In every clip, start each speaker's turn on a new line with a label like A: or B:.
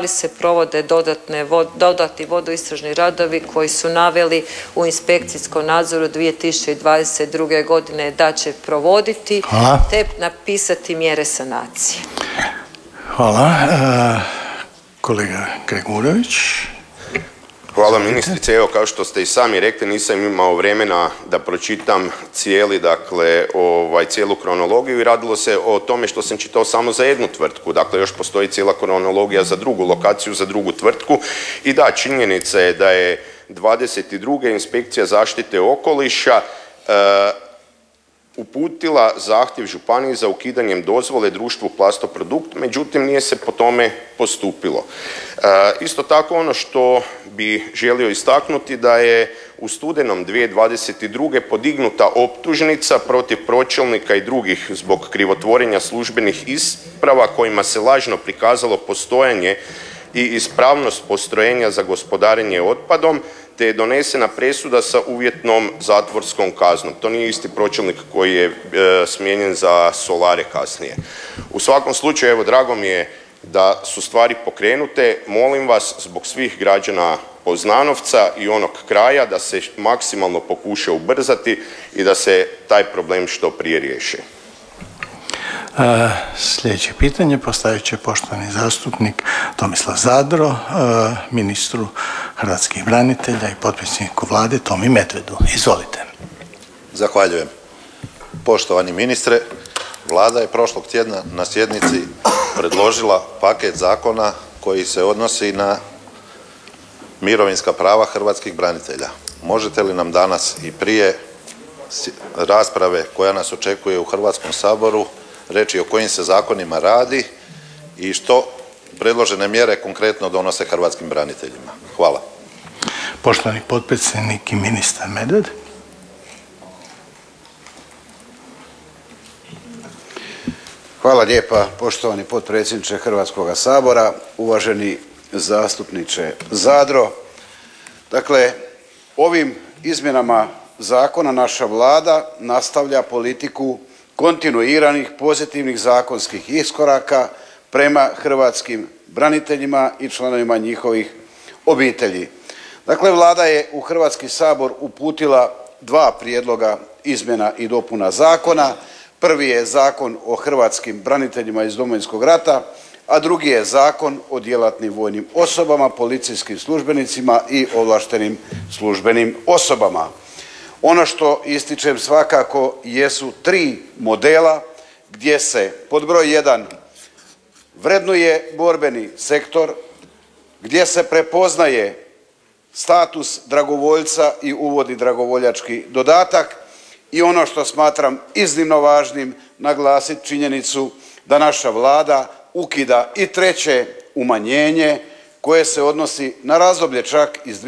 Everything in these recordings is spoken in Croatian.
A: li se provode dodatni vodoistražni radovi koji su naveli u inspekcijskom nadzoru 2022. godine da će provoditi, te napisati mjere sanacije.
B: Hvala. Kolega Gregurević.
C: Hvala ministrice. Evo, kao što ste i sami rekli, nisam imao vremena da pročitam cijelu kronologiju i radilo se o tome što sam čitao samo za jednu tvrtku. Dakle, još postoji cijela kronologija za drugu lokaciju, za drugu tvrtku. I da, činjenica je da je 22. inspekcija zaštite okoliša uputila zahtjev županiji za ukidanjem dozvole društvu Plastoprodukt, međutim nije se po tome postupilo. Isto tako ono što bi želio istaknuti da je u studenom 2022. podignuta optužnica protiv pročelnika i drugih zbog krivotvorenja službenih isprava kojima se lažno prikazalo postojanje i ispravnost postrojenja za gospodarenje otpadom, te je donesena presuda sa uvjetnom zatvorskom kaznom. To nije isti pročelnik koji je smijenjen za solare kasnije. U svakom slučaju, evo, drago mi je da su stvari pokrenute. Molim vas, zbog svih građana Poznanovca i onog kraja, da se maksimalno pokuša ubrzati i da se taj problem što prije riješi.
B: Sljedeće pitanje postavit će poštovani zastupnik Tomislav Zadro, ministru hrvatskih branitelja i potpredsjedniku Vlade Tomi Medvedu. Izvolite.
D: Zahvaljujem. Poštovani ministre, Vlada je prošlog tjedna na sjednici predložila paket zakona koji se odnosi na mirovinska prava hrvatskih branitelja. Možete li nam danas i prije rasprave koja nas očekuje u Hrvatskom saboru reći o kojim se zakonima radi i što predložene mjere konkretno donose hrvatskim braniteljima? Hvala.
B: Poštovani potpredsjednik i ministar Medved.
E: Hvala lijepa, poštovani potpredsjedniče Hrvatskoga sabora, uvaženi zastupniče Zadro. Dakle, ovim izmjenama zakona naša Vlada nastavlja politiku kontinuiranih pozitivnih zakonskih iskoraka prema hrvatskim braniteljima i članovima njihovih obitelji. Dakle, Vlada je u Hrvatski sabor uputila 2 prijedloga izmjena i dopuna zakona. Prvi je Zakon o hrvatskim braniteljima iz Domovinskog rata, a drugi je Zakon o djelatnim vojnim osobama, policijskim službenicima i ovlaštenim službenim osobama. Ono što ističem svakako jesu 3 modela gdje se pod broj 1 vrednuje borbeni sektor, gdje se prepoznaje status dragovoljca i uvodi dragovoljački dodatak i ono što smatram iznimno važnim naglasiti činjenicu da naša Vlada ukida i 3. umanjenje koje se odnosi na razdoblje čak iz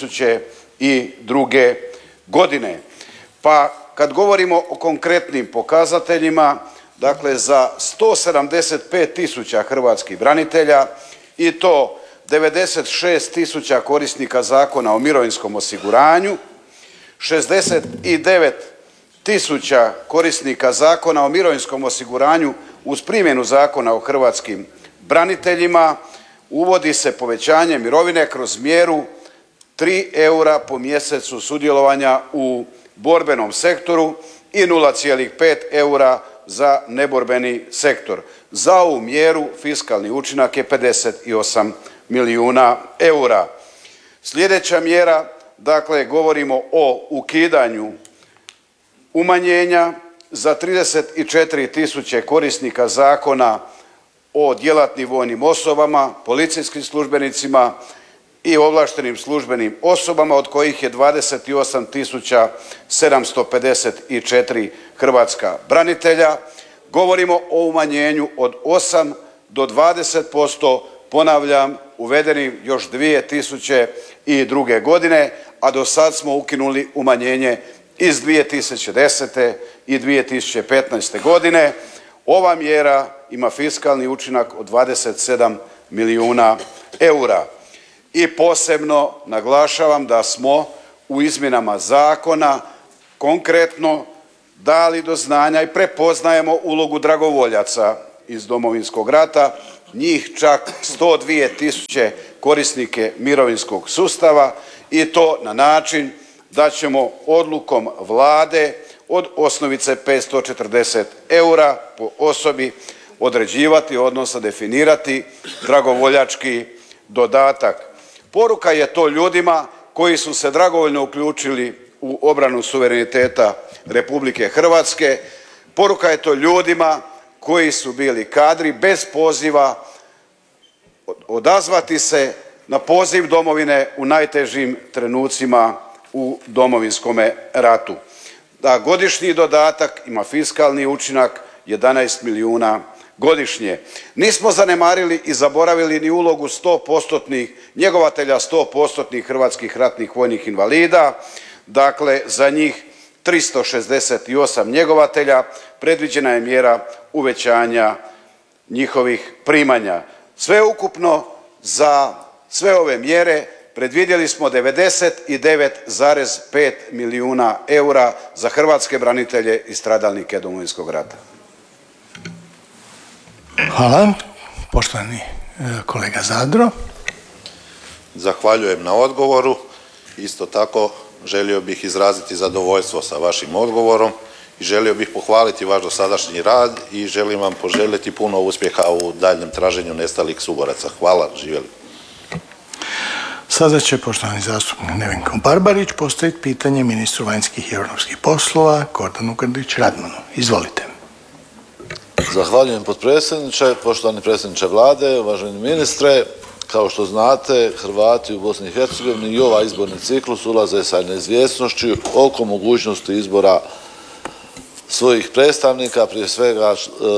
E: 2002. godine. Pa kad govorimo o konkretnim pokazateljima, dakle za 175.000 hrvatskih branitelja i to 96.000 korisnika Zakona o mirovinskom osiguranju, 69.000 korisnika Zakona o mirovinskom osiguranju uz primjenu Zakona o hrvatskim braniteljima, uvodi se povećanje mirovine kroz mjeru 3 eura po mjesecu sudjelovanja u borbenom sektoru i 0,5 eura za neborbeni sektor. Za ovu mjeru fiskalni učinak je 58 milijuna eura. Sljedeća mjera, dakle, govorimo o ukidanju umanjenja za 34.000 korisnika Zakona o djelatnim vojnim osobama, policijskim službenicima i ovlaštenim službenim osobama, od kojih je 28.754 hrvatska branitelja. Govorimo o umanjenju od 8 do 20%, ponavljam, uvedenim još 2002. godine, a do sad smo ukinuli umanjenje iz 2010. i 2015. godine. Ova mjera ima fiskalni učinak od 27 milijuna eura. I posebno naglašavam da smo u izmjenama zakona konkretno dali do znanja i prepoznajemo ulogu dragovoljaca iz Domovinskog rata njih čak 102.000 korisnike mirovinskog sustava i to na način da ćemo odlukom Vlade od osnovice 540 eura po osobi određivati, odnosno definirati dragovoljački dodatak. Poruka je to ljudima koji su se dragovoljno uključili u obranu suvereniteta Republike Hrvatske. Poruka je to ljudima koji su bili kadri bez poziva odazvati se na poziv domovine u najtežim trenucima u Domovinskome ratu. Da godišnji dodatak ima fiskalni učinak 11 milijuna godišnje. Nismo zanemarili i zaboravili ni ulogu 100% njegovatelja 100% hrvatskih ratnih vojnih invalida. Dakle, za njih 368 njegovatelja predviđena je mjera uvećanja njihovih primanja. Sveukupno za sve ove mjere predvidjeli smo 99,5 milijuna eura za hrvatske branitelje i stradalnike Domovinskog rata.
B: Hvala. Poštovani kolega Zadro.
D: Zahvaljujem na odgovoru. Isto tako želio bih izraziti zadovoljstvo sa vašim odgovorom i želio bih pohvaliti vaš dosadašnji rad i želim vam poželjeti puno uspjeha u daljnjem traženju nestalih suboraca. Hvala, živjeli.
B: Sada će poštovani zastupnik Nevenko Barbarić postaviti pitanje ministru vanjskih i europskih poslova Gordanu Grlić Radmanu. Izvolite.
F: Zahvaljujem potpredsjedniče, poštovani predsjedniče Vlade, uvaženi ministre. Kao što znate, Hrvati u Bosni i Hercegovini i ovaj izborni ciklus ulaze sa neizvjesnošću oko mogućnosti izbora svojih predstavnika, prije svega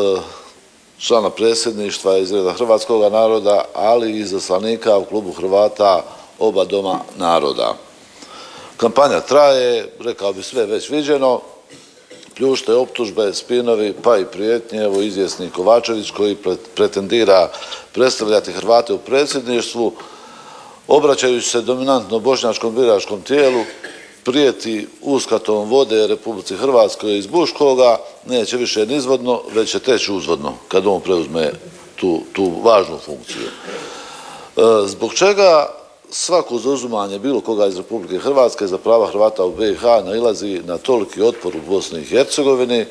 F: člana predsjedništva iz reda hrvatskog naroda, ali i izaslanika u klubu Hrvata oba doma naroda. Kampanja traje, rekao bi sve već viđeno, pljušte, optužbe, spinovi, pa i prijetnje. Evo izvjesni Kovačević koji pretendira predstavljati Hrvate u predsjedništvu, obraćajući se dominantno bošnjačkom biračkom tijelu, prijeti uskatom vode Republici Hrvatskoj iz Buškoga, neće više nizvodno, već će teći uzvodno kad on preuzme tu važnu funkciju. Zbog čega svako zauzimanje bilo koga iz Republike Hrvatske za prava Hrvata u BiH nailazi na toliki otpor u Bosni i Hercegovini,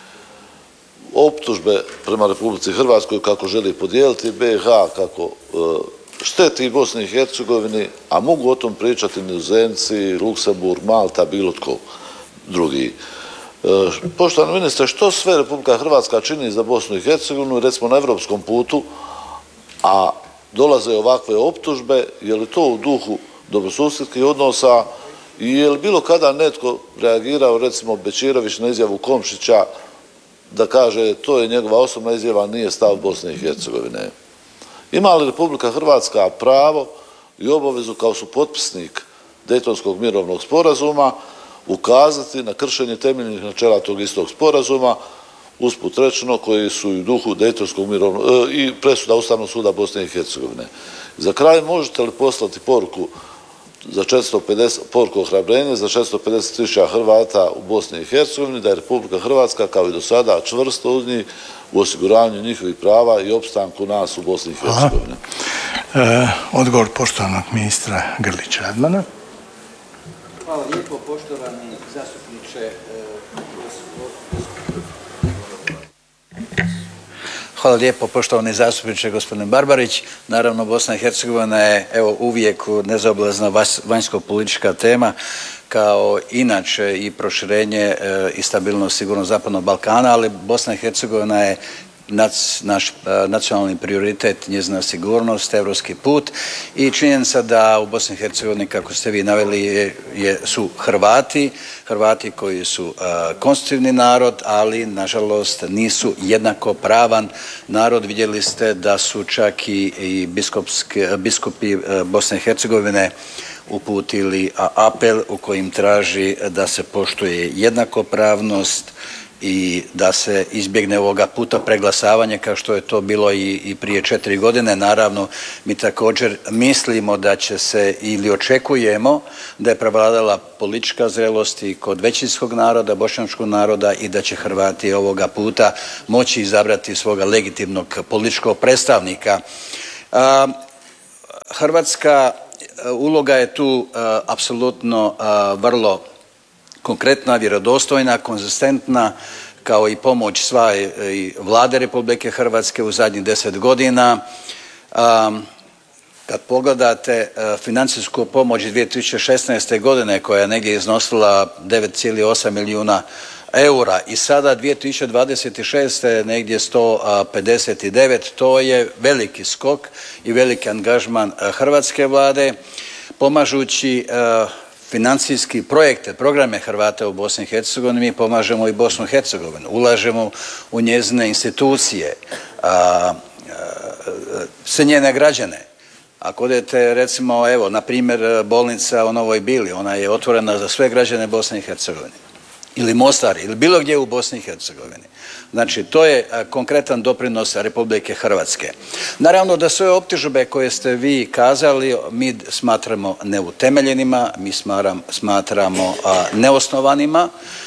F: optužbe prema Republici Hrvatskoj kako želi podijeliti BiH, kako šteti Bosni i Hercegovini, a mogu o tom pričati Nizozemci, Luksemburg, Malta, bilo tko drugi. Poštovani ministre, što sve Republika Hrvatska čini za Bosnu i Hercegovinu, recimo na evropskom putu, a dolaze ovakve optužbe, je li to u duhu dobrosusjedskih odnosa i je li bilo kada netko reagirao, recimo Bečirović na izjavu Komšića, da kaže to je njegova osobna izjava, nije stav Bosne i Hercegovine? Ima li Republika Hrvatska pravo i obavezu kao supotpisnik Dejtonskog mirovnog sporazuma ukazati na kršenje temeljnih načela tog istog sporazuma, usput rečeno, koji su u duhu Dejtonskog mirovnog i presuda Ustavnog suda Bosne i Hercegovine? Za kraj, možete li poslati poruku ohrabrenja za 450.000 Hrvata u Bosni i Hercegovini da je Republika Hrvatska kao i do sada čvrsto uz njih u osiguravanju njihovih prava i opstanku nas u Bosni i Hercegovini?
B: Odgovor poštovanog ministra Grlić Radmana.
G: Hvala lijepo, poštovani zastupniče. Hvala lijepo, poštovani zastupniče gospodine Barbarić. Naravno, Bosna i Hercegovina je uvijek nezaobilazna vanjsko-politička tema, kao inače i proširenje i stabilnost sigurno Zapadnog Balkana, ali Bosna i Hercegovina je naš nacionalni prioritet, njezina sigurnost, europski put i činjenica da u Bosni i Hercegovini, kako ste vi naveli, su Hrvati koji su konstitutivni narod, ali nažalost nisu jednakopravan narod. Vidjeli ste da su čak i biskupi Bosne i Hercegovine uputili apel u kojim traži da se poštuje jednakopravnost i da se izbjegne ovoga puta preglasavanja kao što je to bilo i prije 4 godine. Naravno, mi također mislimo da će se ili očekujemo da je prevladala politička zrelost i kod većinskog naroda, bošnjačkog naroda i da će Hrvati ovoga puta moći izabrati svoga legitimnog političkog predstavnika. Hrvatska uloga je tu apsolutno vrlo konkretna, vjerodostojna, konzistentna, kao i pomoć i Vlade Republike Hrvatske u zadnjih 10 godina. Kad pogledate financijsku pomoć 2016. godine koja je negdje iznosila 9,8 milijuna eura i sada 2026. negdje 159, to je veliki skok i veliki angažman hrvatske Vlade pomažući financijski projekte, programe Hrvata u Bosni i Hercegovini. Mi pomažemo i Bosnu i Hercegovinu, ulažemo u njezine institucije, sve njene građane. Ako odete, recimo, evo, na primjer, bolnica u Novoj Bili, ona je otvorena za sve građane Bosne i Hercegovine. Ili Mostar, ili bilo gdje u Bosni i Hercegovini. Znači, to je konkretan doprinos Republike Hrvatske. Naravno da sve optužbe koje ste vi kazali, mi smatramo neutemeljenima, mi smatramo neosnovanima.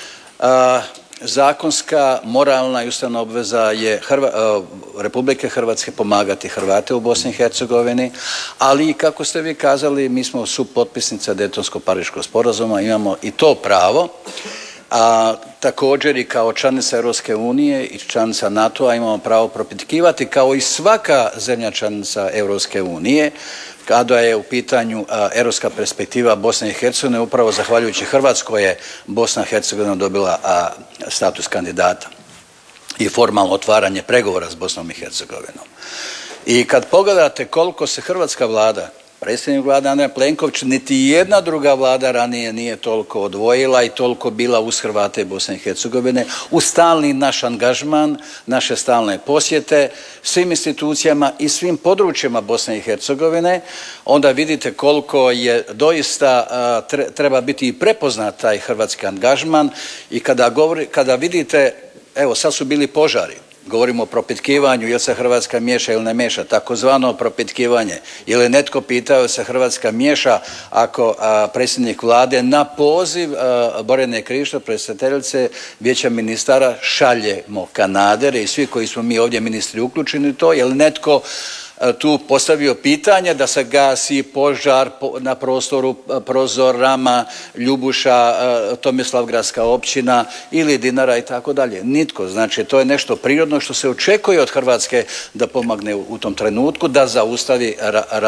G: Zakonska, moralna i ustavna obveza je Republike Hrvatske pomagati Hrvate u Bosni i Hercegovini, ali kako ste vi kazali, mi smo supotpisnica Daytonsko-Pariškog sporazuma, imamo i to pravo. A također i kao članica Europske unije i članica NATO-a imamo pravo propitkivati kao i svaka zemlja članica Europske unije kada je u pitanju europska perspektiva Bosne i Hercegovine. Upravo zahvaljujući Hrvatskoj je Bosna i Hercegovina dobila status kandidata i formalno otvaranje pregovora s Bosnom i Hercegovinom. I kad pogledate koliko se hrvatska Vlada, predsjednik Vlade Andrej Plenković, niti jedna druga Vlada ranije nije toliko odvojila i toliko bila uz Hrvate Bosne i Hercegovine, uz stalni naš angažman, naše stalne posjete svim institucijama i svim područjima Bosne i Hercegovine, onda vidite koliko je doista treba biti i prepoznat taj hrvatski angažman i kada vidite, evo sad su bili požari. Govorimo o propitkivanju, jel se Hrvatska miješa ili ne miješa, takozvano propitkivanje. Je li netko pitao jel se Hrvatska miješa ako predsjednik Vlade na poziv Borjane Krišto, predsjedateljice Vijeća ministara, šaljemo kanadere i svi koji smo mi ovdje ministri uključeni u to, je li netko tu postavio pitanje da se gasi požar na prostoru Prozorama, Ljubuša, Tomislavgradska općina ili Dinara i tako dalje. Nitko. Znači, to je nešto prirodno što se očekuje od Hrvatske da pomogne u tom trenutku, da zaustavi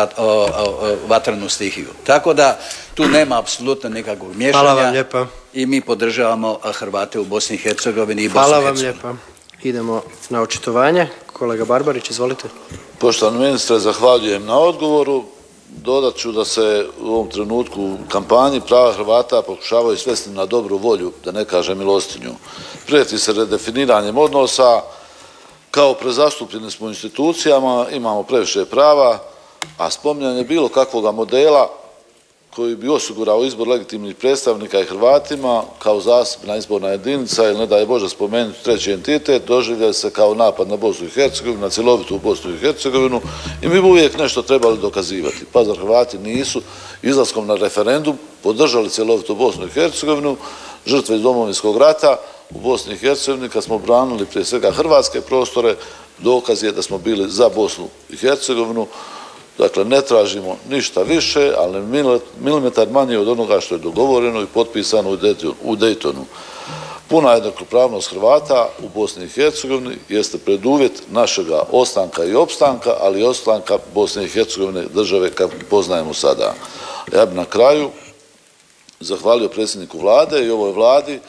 G: vatrenu stihiju. Tako da tu nema apsolutno nikakvog miješanja.
H: Hvala vam lijepa.
G: I mi podržavamo Hrvate u Bosni i Hercegovini i Bosni i Hercegovini.
H: Hvala vam lijepa. Idemo na očitovanje. Kolega Barbarić, izvolite.
F: Poštovani ministre, zahvaljujem na odgovoru. Dodat ću da se u ovom trenutku u kampanji prava Hrvata pokušavaju svesti na dobru volju, da ne kažem milostinju. Prijeti se redefiniranjem odnosa, kao prezastupljeni smo u institucijama, imamo previše prava, a spominjanje bilo kakvog modela koji bi osigurao izbor legitimnih predstavnika i Hrvatima kao zasebna izborna jedinica ili ne daj Bože spomenuti treći entitet, doživlja se kao napad na Bosnu i Hercegovinu, na cjelovitu Bosnu i Hercegovinu i mi bi uvijek nešto trebali dokazivati. Pa zar Hrvati nisu izlaskom na referendum podržali cjelovitu Bosnu i Hercegovinu, žrtve iz Domovinskog rata u Bosni i Hercegovini kad smo branili prije svega hrvatske prostore, dokaz je da smo bili za Bosnu i Hercegovinu. Dakle, ne tražimo ništa više, ali milimetar manje od onoga što je dogovoreno i potpisano u Daytonu. Puna jednakopravnost Hrvata u Bosni i Hercegovini jeste preduvjet našega ostanka i opstanka, ali i ostanka Bosne i Hercegovine države kako poznajemo sada. Ja bih na kraju zahvalio predsjedniku Vlade i ovoj Vladi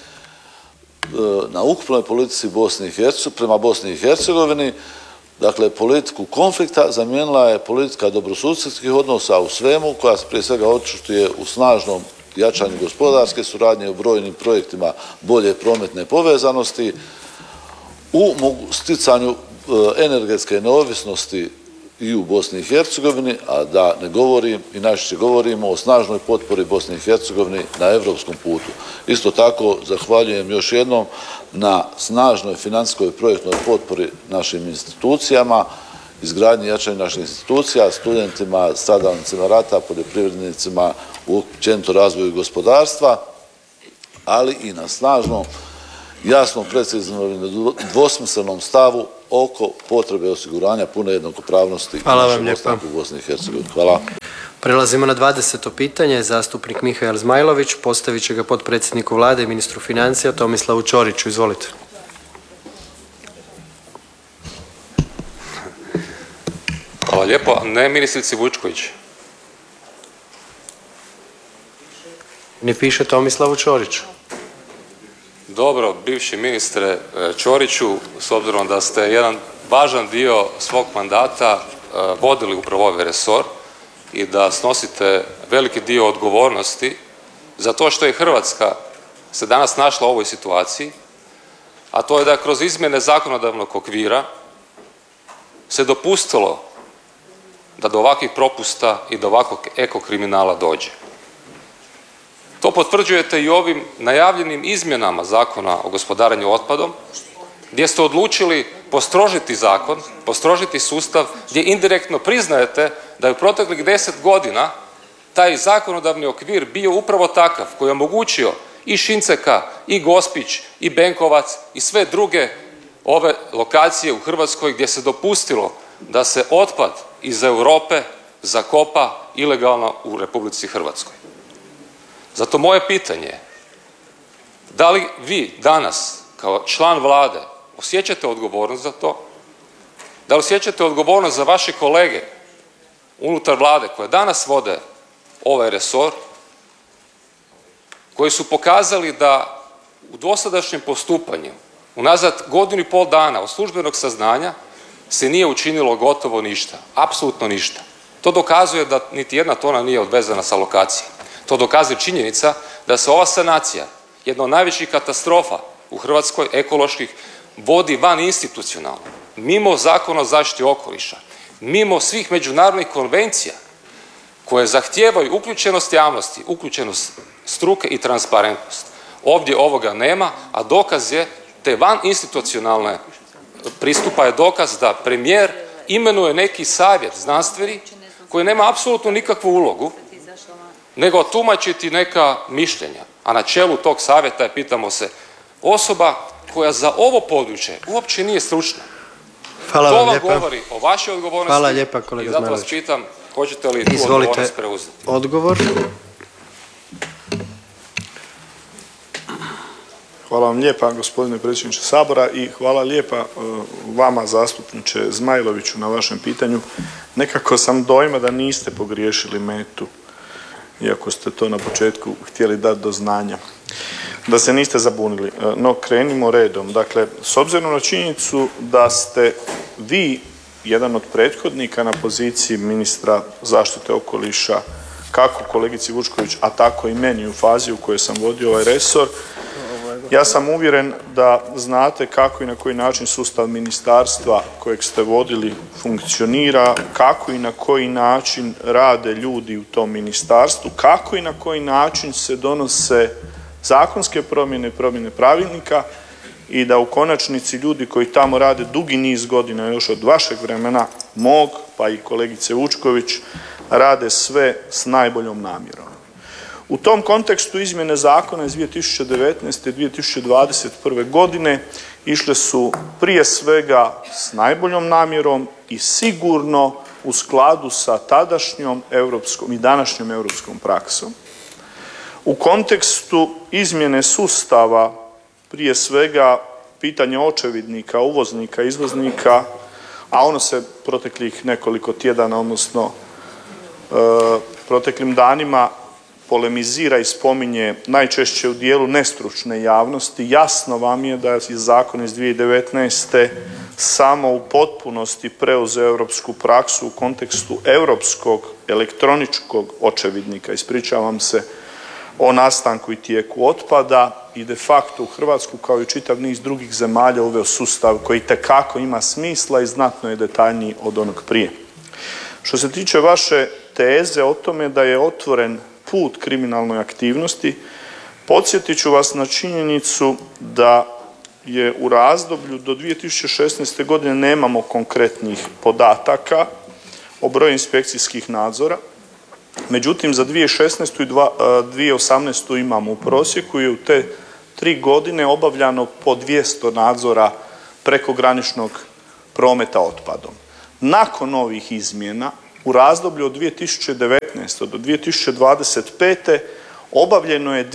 F: na ukupnoj politici prema Bosni i Hercegovini. Dakle, politiku konflikta zamijenila je politika dobrosusjedskih odnosa u svemu, koja se prije svega očituje u snažnom jačanju gospodarske suradnje, u brojnim projektima bolje prometne povezanosti, u sticanju energetske neovisnosti i u Bosni i Hercegovini, a da ne govorim i najčešće govorimo o snažnoj potpori Bosni i Hercegovini na europskom putu. Isto tako zahvaljujem još jednom na snažnoj financijskoj projektnoj potpori našim institucijama, izgradnji i jačanju naših institucija, studentima, stradalnicima rata, poljoprivrednicima, općenito razvoju gospodarstva, ali i na snažnom, jasnom, preciznom i nedvosmislenom stavu oko potrebe osiguranja pune jednakopravnosti i našeg ostanka u Bosni i Hercegovini. Hvala.
H: Prelazimo na 20. pitanje. Zastupnik Mihael Zmajlović postavit će ga potpredsjedniku Vlade i ministru financija Tomislavu Ćoriću. Izvolite.
I: Hvala lijepo. Ne ministrici Vučković.
H: Ne piše Tomislavu Ćoriću.
I: Dobro, bivši ministre Ćoriću, s obzirom da ste jedan važan dio svog mandata vodili upravo ovaj resor i da snosite veliki dio odgovornosti za to što je Hrvatska se danas našla u ovoj situaciji, a to je da kroz izmjene zakonodavnog okvira se dopustilo da do ovakvih propusta i do ovakvog ekokriminala dođe. To potvrđujete i ovim najavljenim izmjenama Zakona o gospodarenju otpadom, gdje ste odlučili postrožiti zakon, postrožiti sustav, gdje indirektno priznajete da je u proteklih 10 godina taj zakonodavni okvir bio upravo takav koji je omogućio i Šinceka, i Gospić, i Benkovac i sve druge ove lokacije u Hrvatskoj gdje se dopustilo da se otpad iz Europe zakopa ilegalno u Republici Hrvatskoj. Zato moje pitanje je, da li vi danas kao član Vlade osjećate odgovornost za to? Da li osjećate odgovornost za vaše kolege unutar Vlade koje danas vode ovaj resor, koji su pokazali da u dosadašnjem postupanju unazad 1,5 godina od službenog saznanja se nije učinilo gotovo ništa, apsolutno ništa. To dokazuje da niti jedna tona nije odvezana sa lokacije. To dokazuje činjenica da se ova sanacija, jedna od najvećih katastrofa u Hrvatskoj, ekoloških, vodi van institucionalno, mimo Zakona o zaštiti okoliša, mimo svih međunarodnih konvencija koje zahtijevaju uključenost javnosti, uključenost struke i transparentnost. Ovdje ovoga nema, a dokaz je te van institucionalne pristupa je dokaz da premijer imenuje neki savjet znanstveni koji nema apsolutno nikakvu ulogu nego tumačiti neka mišljenja. A na čelu tog savjeta je, pitamo se, osoba koja za ovo područje uopće nije stručna.
H: Hvala vam lijepa.
I: To vam govori o vašoj odgovornosti.
H: Hvala lijepa, kolega Zmajlović.
I: I zato vas pitam, hoćete li tu odgovornost preuzeti?
H: Odgovor.
J: Hvala vam lijepa, gospodine predsjedniče Sabora, i hvala lijepa vama, zastupniče Zmajloviću, na vašem pitanju. Nekako sam dojma da niste pogriješili metu, iako ste to na početku htjeli dati do znanja, da se niste zabunili. No, krenimo redom. Dakle, s obzirom na činjenicu da ste vi jedan od prethodnika na poziciji ministra zaštite okoliša, kako kolegici Vučković, a tako i meni u fazi u kojoj sam vodio ovaj resor, ja sam uvjeren da znate kako i na koji način sustav ministarstva kojeg ste vodili funkcionira, kako i na koji način rade ljudi u tom ministarstvu, kako i na koji način se donose zakonske promjene, promjene pravilnika i da u konačnici ljudi koji tamo rade dugi niz godina još od vašeg vremena, mog pa i kolegice Vučković, rade sve s najboljom namjerom. U tom kontekstu izmjene zakona iz 2019. i 2021. godine išle su prije svega s najboljom namjerom i sigurno u skladu sa tadašnjom europskom i današnjom europskom praksom. U kontekstu izmjene sustava, prije svega pitanje očevidnika, uvoznika, izvoznika, a ono se proteklih nekoliko tjedana, odnosno proteklim danima polemizira i spominje najčešće u dijelu nestručne javnosti. Jasno vam je da je zakon iz 2019. samo u potpunosti preuzeo europsku praksu u kontekstu europskog elektroničkog očevidnika. Ispričavam se o nastanku i tijeku otpada i de facto u Hrvatsku kao i čitav niz drugih zemalja uveo sustav koji itekako ima smisla i znatno je detaljniji od onog prije. Što se tiče vaše teze o tome da je otvoren put kriminalnoj aktivnosti, podsjetit ću vas na činjenicu da je u razdoblju do 2016. godine nemamo konkretnih podataka o broju inspekcijskih nadzora. Međutim, za 2016. i 2018. imamo u prosjeku i u te 3 godine obavljano po 200 nadzora prekograničnog prometa otpadom. Nakon ovih izmjena u razdoblju od 2019. do 2025. obavljeno je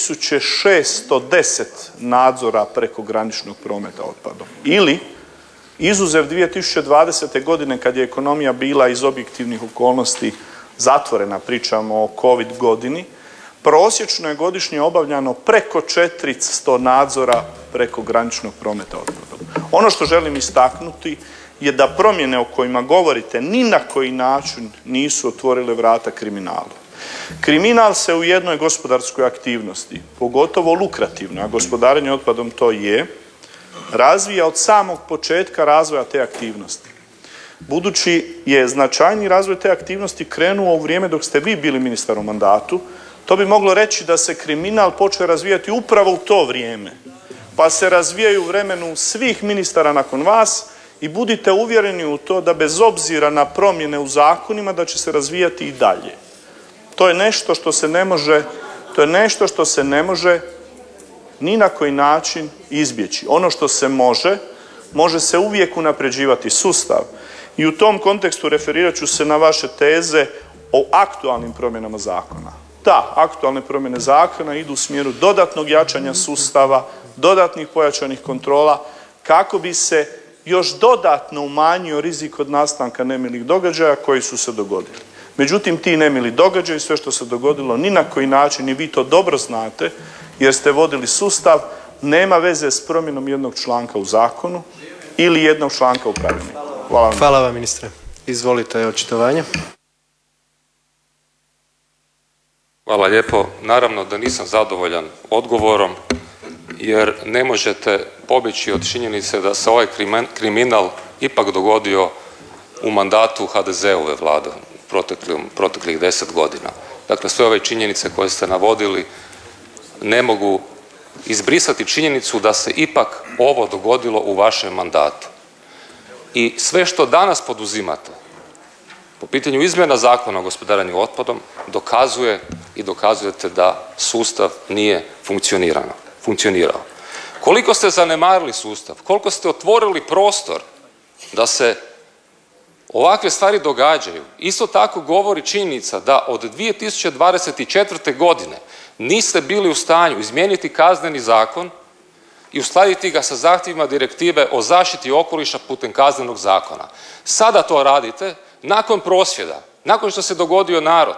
J: 2610 nadzora prekograničnog prometa otpadom. Ili, izuzev 2020. godine kad je ekonomija bila iz objektivnih okolnosti zatvorena, pričamo o COVID godini, prosječno je godišnje obavljano preko 400 nadzora prekograničnog prometa otpadom. Ono što želim istaknuti je da promjene o kojima govorite ni na koji način nisu otvorile vrata kriminalu. Kriminal se u jednoj gospodarskoj aktivnosti, pogotovo lukrativno, a gospodarenje otpadom to je, razvija od samog početka razvoja te aktivnosti. Budući je značajni razvoj te aktivnosti krenuo u vrijeme dok ste vi bili ministar u mandatu, to bi moglo reći da se kriminal počeo razvijati upravo u to vrijeme, pa se razvijaju u vremenu svih ministara nakon vas i budite uvjereni u to da bez obzira na promjene u zakonima da će se razvijati i dalje. To je nešto što se ne može ni na koji način izbjeći. Ono što se može se uvijek unapređivati sustav. I u tom kontekstu referirat ću se na vaše teze o aktualnim promjenama zakona. Da, aktualne promjene zakona idu u smjeru dodatnog jačanja sustava, dodatnih pojačanih kontrola kako bi se još dodatno umanjio rizik od nastanka nemilih događaja koji su se dogodili. Međutim, ti nemili događaji, sve što se dogodilo, ni na koji način, i vi to dobro znate, jer ste vodili sustav, nema veze s promjenom jednog članka u zakonu ili jednog članka u pravilniku. Hvala vam.
H: Hvala vam, ministre. Izvolite očitovanje.
I: Hvala lijepo. Naravno da nisam zadovoljan odgovorom, jer ne možete pobjeći od činjenice da se ovaj kriminal ipak dogodio u mandatu HDZ-ove vlade proteklih 10 godina. Dakle, sve ove činjenice koje ste navodili ne mogu izbrisati činjenicu da se ipak ovo dogodilo u vašem mandatu. I sve što danas poduzimate po pitanju izmjena Zakona o gospodarenju otpadom dokazujete da sustav nije funkcionirao. Koliko ste zanemarili sustav, koliko ste otvorili prostor da se ovakve stvari događaju, isto tako govori činjenica da od 2024. godine niste bili u stanju izmijeniti Kazneni zakon i uskladiti ga sa zahtjevima direktive o zaštiti okoliša putem Kaznenog zakona. Sada to radite nakon prosvjeda, nakon što se dogodio narod.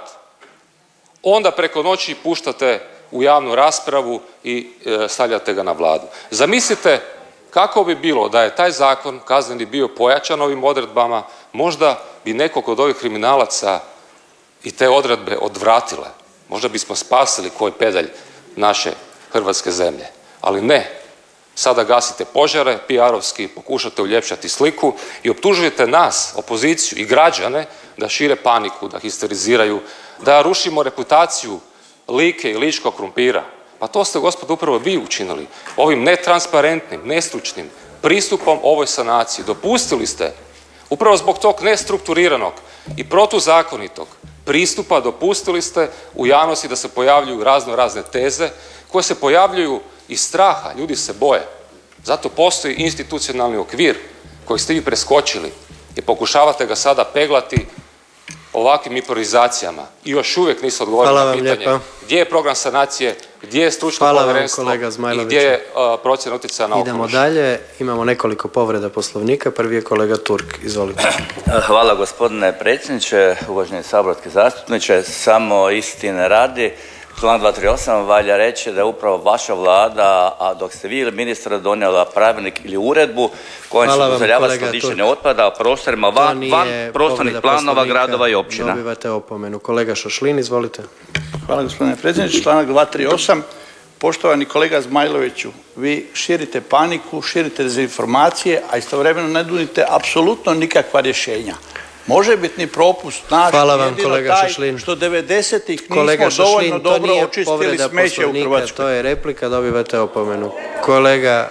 I: Onda preko noći puštate u javnu raspravu i stavljate ga na Vladu. Zamislite kako bi bilo da je taj zakon kazneni bio pojačan ovim odredbama, možda bi nekog od ovih kriminalaca i te odredbe odvratile. Možda bismo spasili koji pedalj naše hrvatske zemlje. Ali ne. Sada gasite požare, PR-ovski pokušate uljepšati sliku i optužujete nas, opoziciju i građane da šire paniku, da histeriziraju, da rušimo reputaciju Like i ličkog krumpira. Pa to ste, gospodo, upravo vi učinili. Ovim netransparentnim, nestručnim pristupom ovoj sanaciji. Dopustili ste, upravo zbog tog nestrukturiranog i protuzakonitog pristupa, dopustili ste u javnosti da se pojavljuju razne teze koje se pojavljuju iz straha. Ljudi se boje. Zato postoji institucionalni okvir koji ste vi preskočili i pokušavate ga sada peglati ovakvim improvizacijama. I još uvijek niste odgovorili na pitanje
H: lijepa.
I: Gdje je program sanacije, gdje je stručno povjerenstvo i gdje je procjena utjecaja na okoliš.
H: Idemo dalje, imamo nekoliko povreda Poslovnika. Prvi je kolega Turk, izvolite.
K: Hvala gospodine predsjedniče, uvaženi saborski zastupniče. Samo istine radi, članak 238. valja reći da je upravo vaša vlada, a dok ste vi ili ministar donijela pravilnik ili uredbu kojom se dozvoljava skladištenje otpada u prostorima van prostornih planova gradova i općina.
H: Dobivate opomenu. Kolega Šašlin, izvolite.
L: Hvala gospodine predsjedniče. Članak 238. Poštovani kolega Zmajloviću, vi širite paniku, širite dezinformacije, a istovremeno ne nudite apsolutno nikakva rješenja. Možebitni propust naš
H: Hvala vam,
L: jedino
H: kolega
L: taj
H: Šašlin.
L: što 90-ih
H: Kolega
L: nismo dovoljno
H: Šašlin, to
L: dobro
H: nije
L: očistili
H: povreda
L: smeće u
H: Poslovnika,
L: Hrvatskoj.
H: to je replika, dobivate opomenu. Kolega...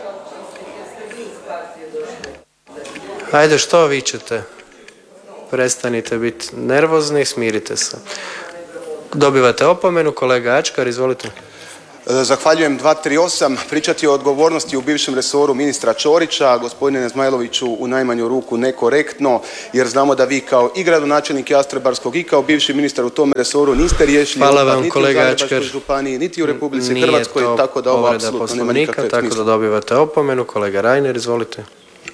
H: Ajde, što vičete? Prestanite biti nervozni, smirite se. Dobivate opomenu, kolega Ačkar, izvolite.
M: Zahvaljujem. 238. Pričati o odgovornosti u bivšem resoru ministra Ćorića, gospodine Zmajloviću, u najmanju ruku nekorektno, jer znamo da vi kao i gradonačelnik Jastrebarskog i kao bivši ministar u tom resoru niste riješili otpad niti u Zagrebačkoj županiji, niti u Republici Hrvatskoj, tako da ovo apsolutno nema nikakve smisla.
H: Tako da dobivate opomenu. Kolega Reiner, izvolite.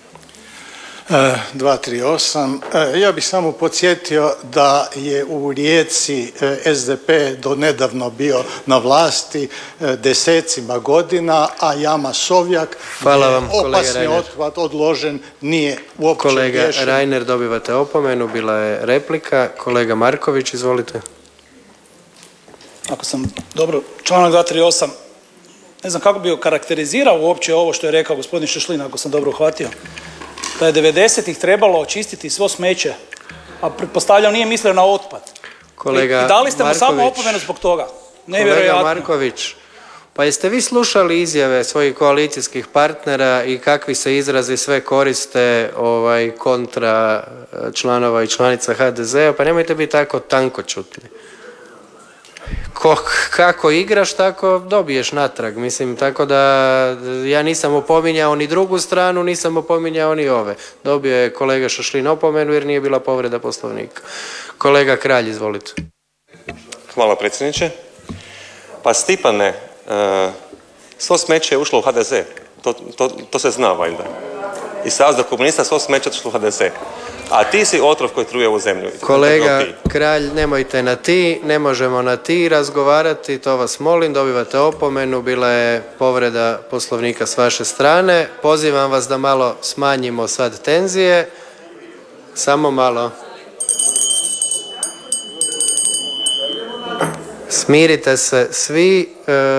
B: 238. Ja bih samo podsjetio da je u Rijeci SDP do nedavno bio na vlasti desecima godina, a jama Sovjak, opasni otpad odložen, nije uopće
H: kolega
B: riješen.
H: Kolega Reiner, dobivate opomenu, bila je replika. Kolega Marković, izvolite.
N: Ako sam dobro, članak 238. Ne znam kako bi okarakterizirao uopće ovo što je rekao gospodin Šašlin, ako sam dobro uhvatio. Da je 90-ih trebalo očistiti svo smeće, a pretpostavljam nije mislio na otpad.
H: Kolega
N: I dali ste mu
H: Marković,
N: samo opomenu zbog toga.
H: Kolega Marković, pa jeste vi slušali izjave svojih koalicijskih partnera i kakvi se izrazi sve koriste kontra članova i članica HDZ-a, pa nemojte biti tako tankočutni. Kako igraš, tako dobiješ natrag. Mislim, tako da ja nisam opominjao ni drugu stranu, nisam opominjao ni ove. Dobio je kolega Šašlin opomenu jer nije bila povreda Poslovnika. Kolega Kralj, izvolite.
O: Hvala predsjedniče. Pa Stipane, svo smeće je ušlo u HDZ. To se zna valjda. I Savez za komunista svo smeće je ušlo u HDZ. A ti si otrov koji truje u zemlju.
H: Kolega Kralj, nemojte na ti, ne možemo na ti razgovarati, to vas molim, dobivate opomenu, bila je povreda Poslovnika s vaše strane. Pozivam vas da malo smanjimo sad tenzije, samo malo. Smirite se svi,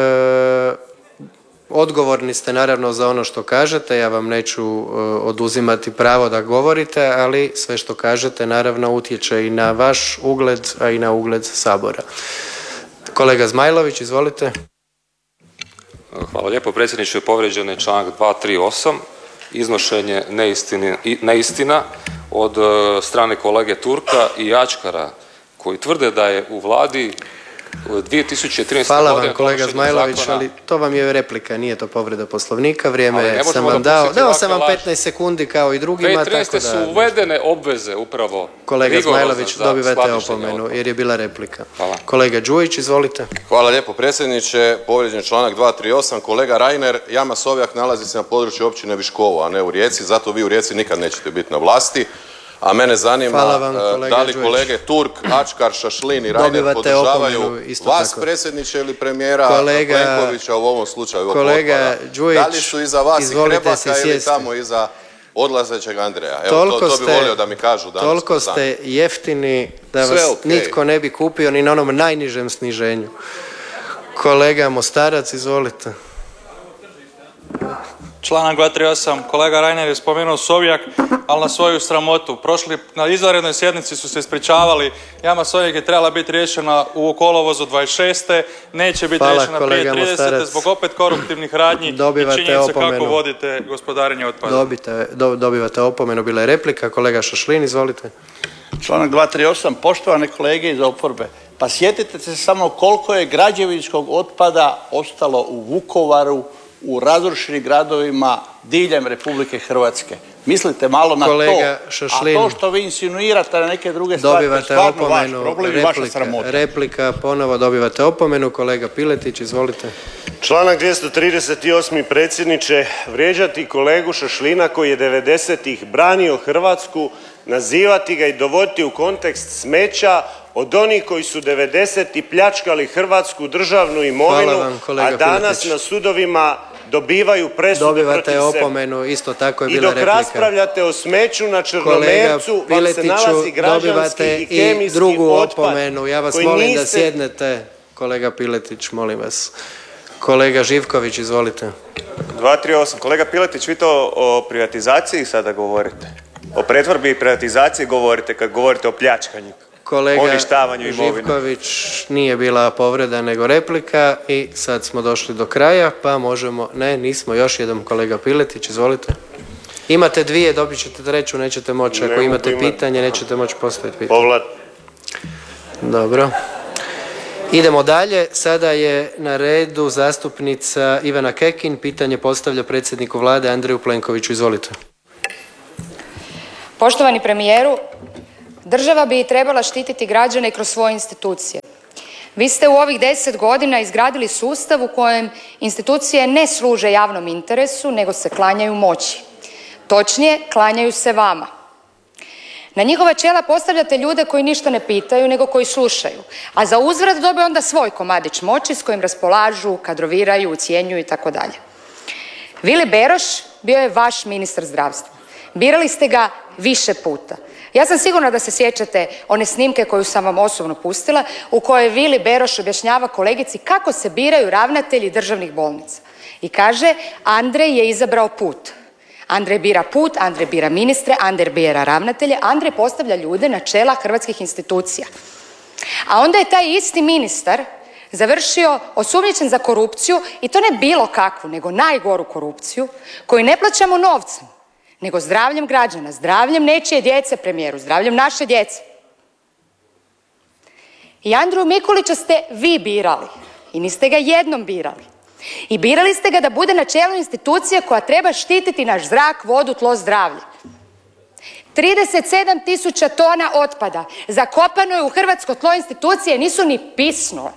H: odgovorni ste naravno za ono što kažete, ja vam neću oduzimati pravo da govorite, ali sve što kažete naravno utječe i na vaš ugled, a i na ugled Sabora. Kolega Zmajlović, izvolite.
I: Hvala lijepo predsjedniče, povrijeđen je članak 238, iznošenje neistina od strane kolege Turka i Ačkara koji tvrde da je u vladi 2013.
H: Hvala vam kolega Zmajlović, ali to vam je replika, nije to povreda Poslovnika, vrijeme sam vam dao sam vam 15 sekundi kao i drugima, tako da...
I: 2013. su uvedene obveze upravo.
H: Kolega Zmajlović, dobivate opomenu jer je bila replika. Hvala. Kolega Đujić, izvolite.
D: Hvala lijepo predsjedniče, povrijeđen članak 238, kolega Reiner, jama Sovjak nalazi se na području općine Viškovo, a ne u Rijeci, zato vi u Rijeci nikad nećete biti na vlasti. A mene zanima da li kolege Turk, Ačkar, Šašlin i Reiner podržavaju vas predsjedniče ili premijera Plenkovića u ovom slučaju ovog otpada. Da li su iza vas i Hrebaka ili tamo iza odlazećeg Andreja? Evo to bi volio da mi kažu danas.
H: Toliko ste jeftini da vas nitko ne bi kupio ni na onom najnižem sniženju. Kolega Mostarac, izvolite.
P: Članak 238. Kolega Reiner je spomenuo Sovjak, ali na svoju sramotu. Na izvanrednoj sjednici su se ispričavali, jama Sovjak je trebala biti riješena u kolovozu 26. Neće biti riješena prije 30. zbog opet koruptivnih radnji i činjenica kako vodite gospodarenje otpada.
H: Dobivate opomenu, bila je replika. Kolega Šašlin, izvolite.
L: Članak 238. Poštovane kolege iz oporbe, pa sjetite se samo koliko je građevinskog otpada ostalo u Vukovaru, u razrušenim gradovima diljem Republike Hrvatske. Mislite malo na
H: kolega
L: to,
H: Šašlin,
L: a to što vi insinuirate na neke druge stvari, to je stvarno vaš problem i vaša sramota.
H: Replika, ponovo dobivate opomenu. Kolega Piletić, izvolite.
Q: Članak 238. predsjedniče, vrijeđati kolegu Šašlina koji je 90-ih branio Hrvatsku, nazivati ga i dovoditi u kontekst smeća od onih koji su 90-ih pljačkali hrvatsku državnu imovinu, a danas na sudovima dobivaju presude protiv sebe.
H: Dobivate opomenu, isto tako je bila replika.
Q: I dok raspravljate o smeću na Črnomercu, vam se nalazi građanski i kemijski
H: drugu
Q: otpad.
H: Opomenu. Ja vas molim da sjednete. Kolega Piletić, molim vas. Kolega Živković, izvolite.
Q: 238. Kolega Piletić, vi to o privatizaciji sada govorite? O pretvorbi i privatizaciji govorite kad govorite o pljačkanju, uništavanju imovine.
H: Živković, nije bila povreda nego replika i sad smo došli do kraja pa možemo, ne nismo, još jedan kolega Piletić, izvolite. Imate dvije, dobit ćete treću, nećete moći, ako imate pitanje nećete moći postaviti pitanje. Dobro. Idemo dalje, sada je na redu zastupnica Ivana Kekin, pitanje postavlja predsjedniku Vlade Andreju Plenkoviću, izvolite.
R: Poštovani premijeru, država bi trebala štititi građane kroz svoje institucije. Vi ste u ovih 10 godina izgradili sustav u kojem institucije ne služe javnom interesu, nego se klanjaju moći. Točnije, klanjaju se vama. Na njihova čela postavljate ljude koji ništa ne pitaju, nego koji slušaju, a za uzvrat dobe onda svoj komadić moći s kojim raspolažu, kadroviraju, ucjenjuju i tako dalje. Vili Beroš bio je vaš ministar zdravstva. Birali ste ga više puta. Ja sam sigurna da se sjećate one snimke koju sam vam osobno pustila, u kojoj Vili Beroš objašnjava kolegici kako se biraju ravnatelji državnih bolnica. I kaže, Andrej je izabrao put. Andrej bira put, Andrej bira ministre, Andrej bira ravnatelje, Andrej postavlja ljude na čela hrvatskih institucija. A onda je taj isti ministar završio osumnjičen za korupciju, i to ne bilo kakvu, nego najgoru korupciju, koju ne plaćamo novcem, nego zdravljem građana, zdravljem nečije djece, premijeru, zdravljem naše djece. I Andriju Mikulića ste vi birali i niste ga jednom birali. I birali ste ga da bude na čelu institucije koja treba štititi naš zrak, vodu, tlo, zdravlje. 37.000 tona otpada zakopano je u hrvatsko tlo, institucije nisu ni pisnule.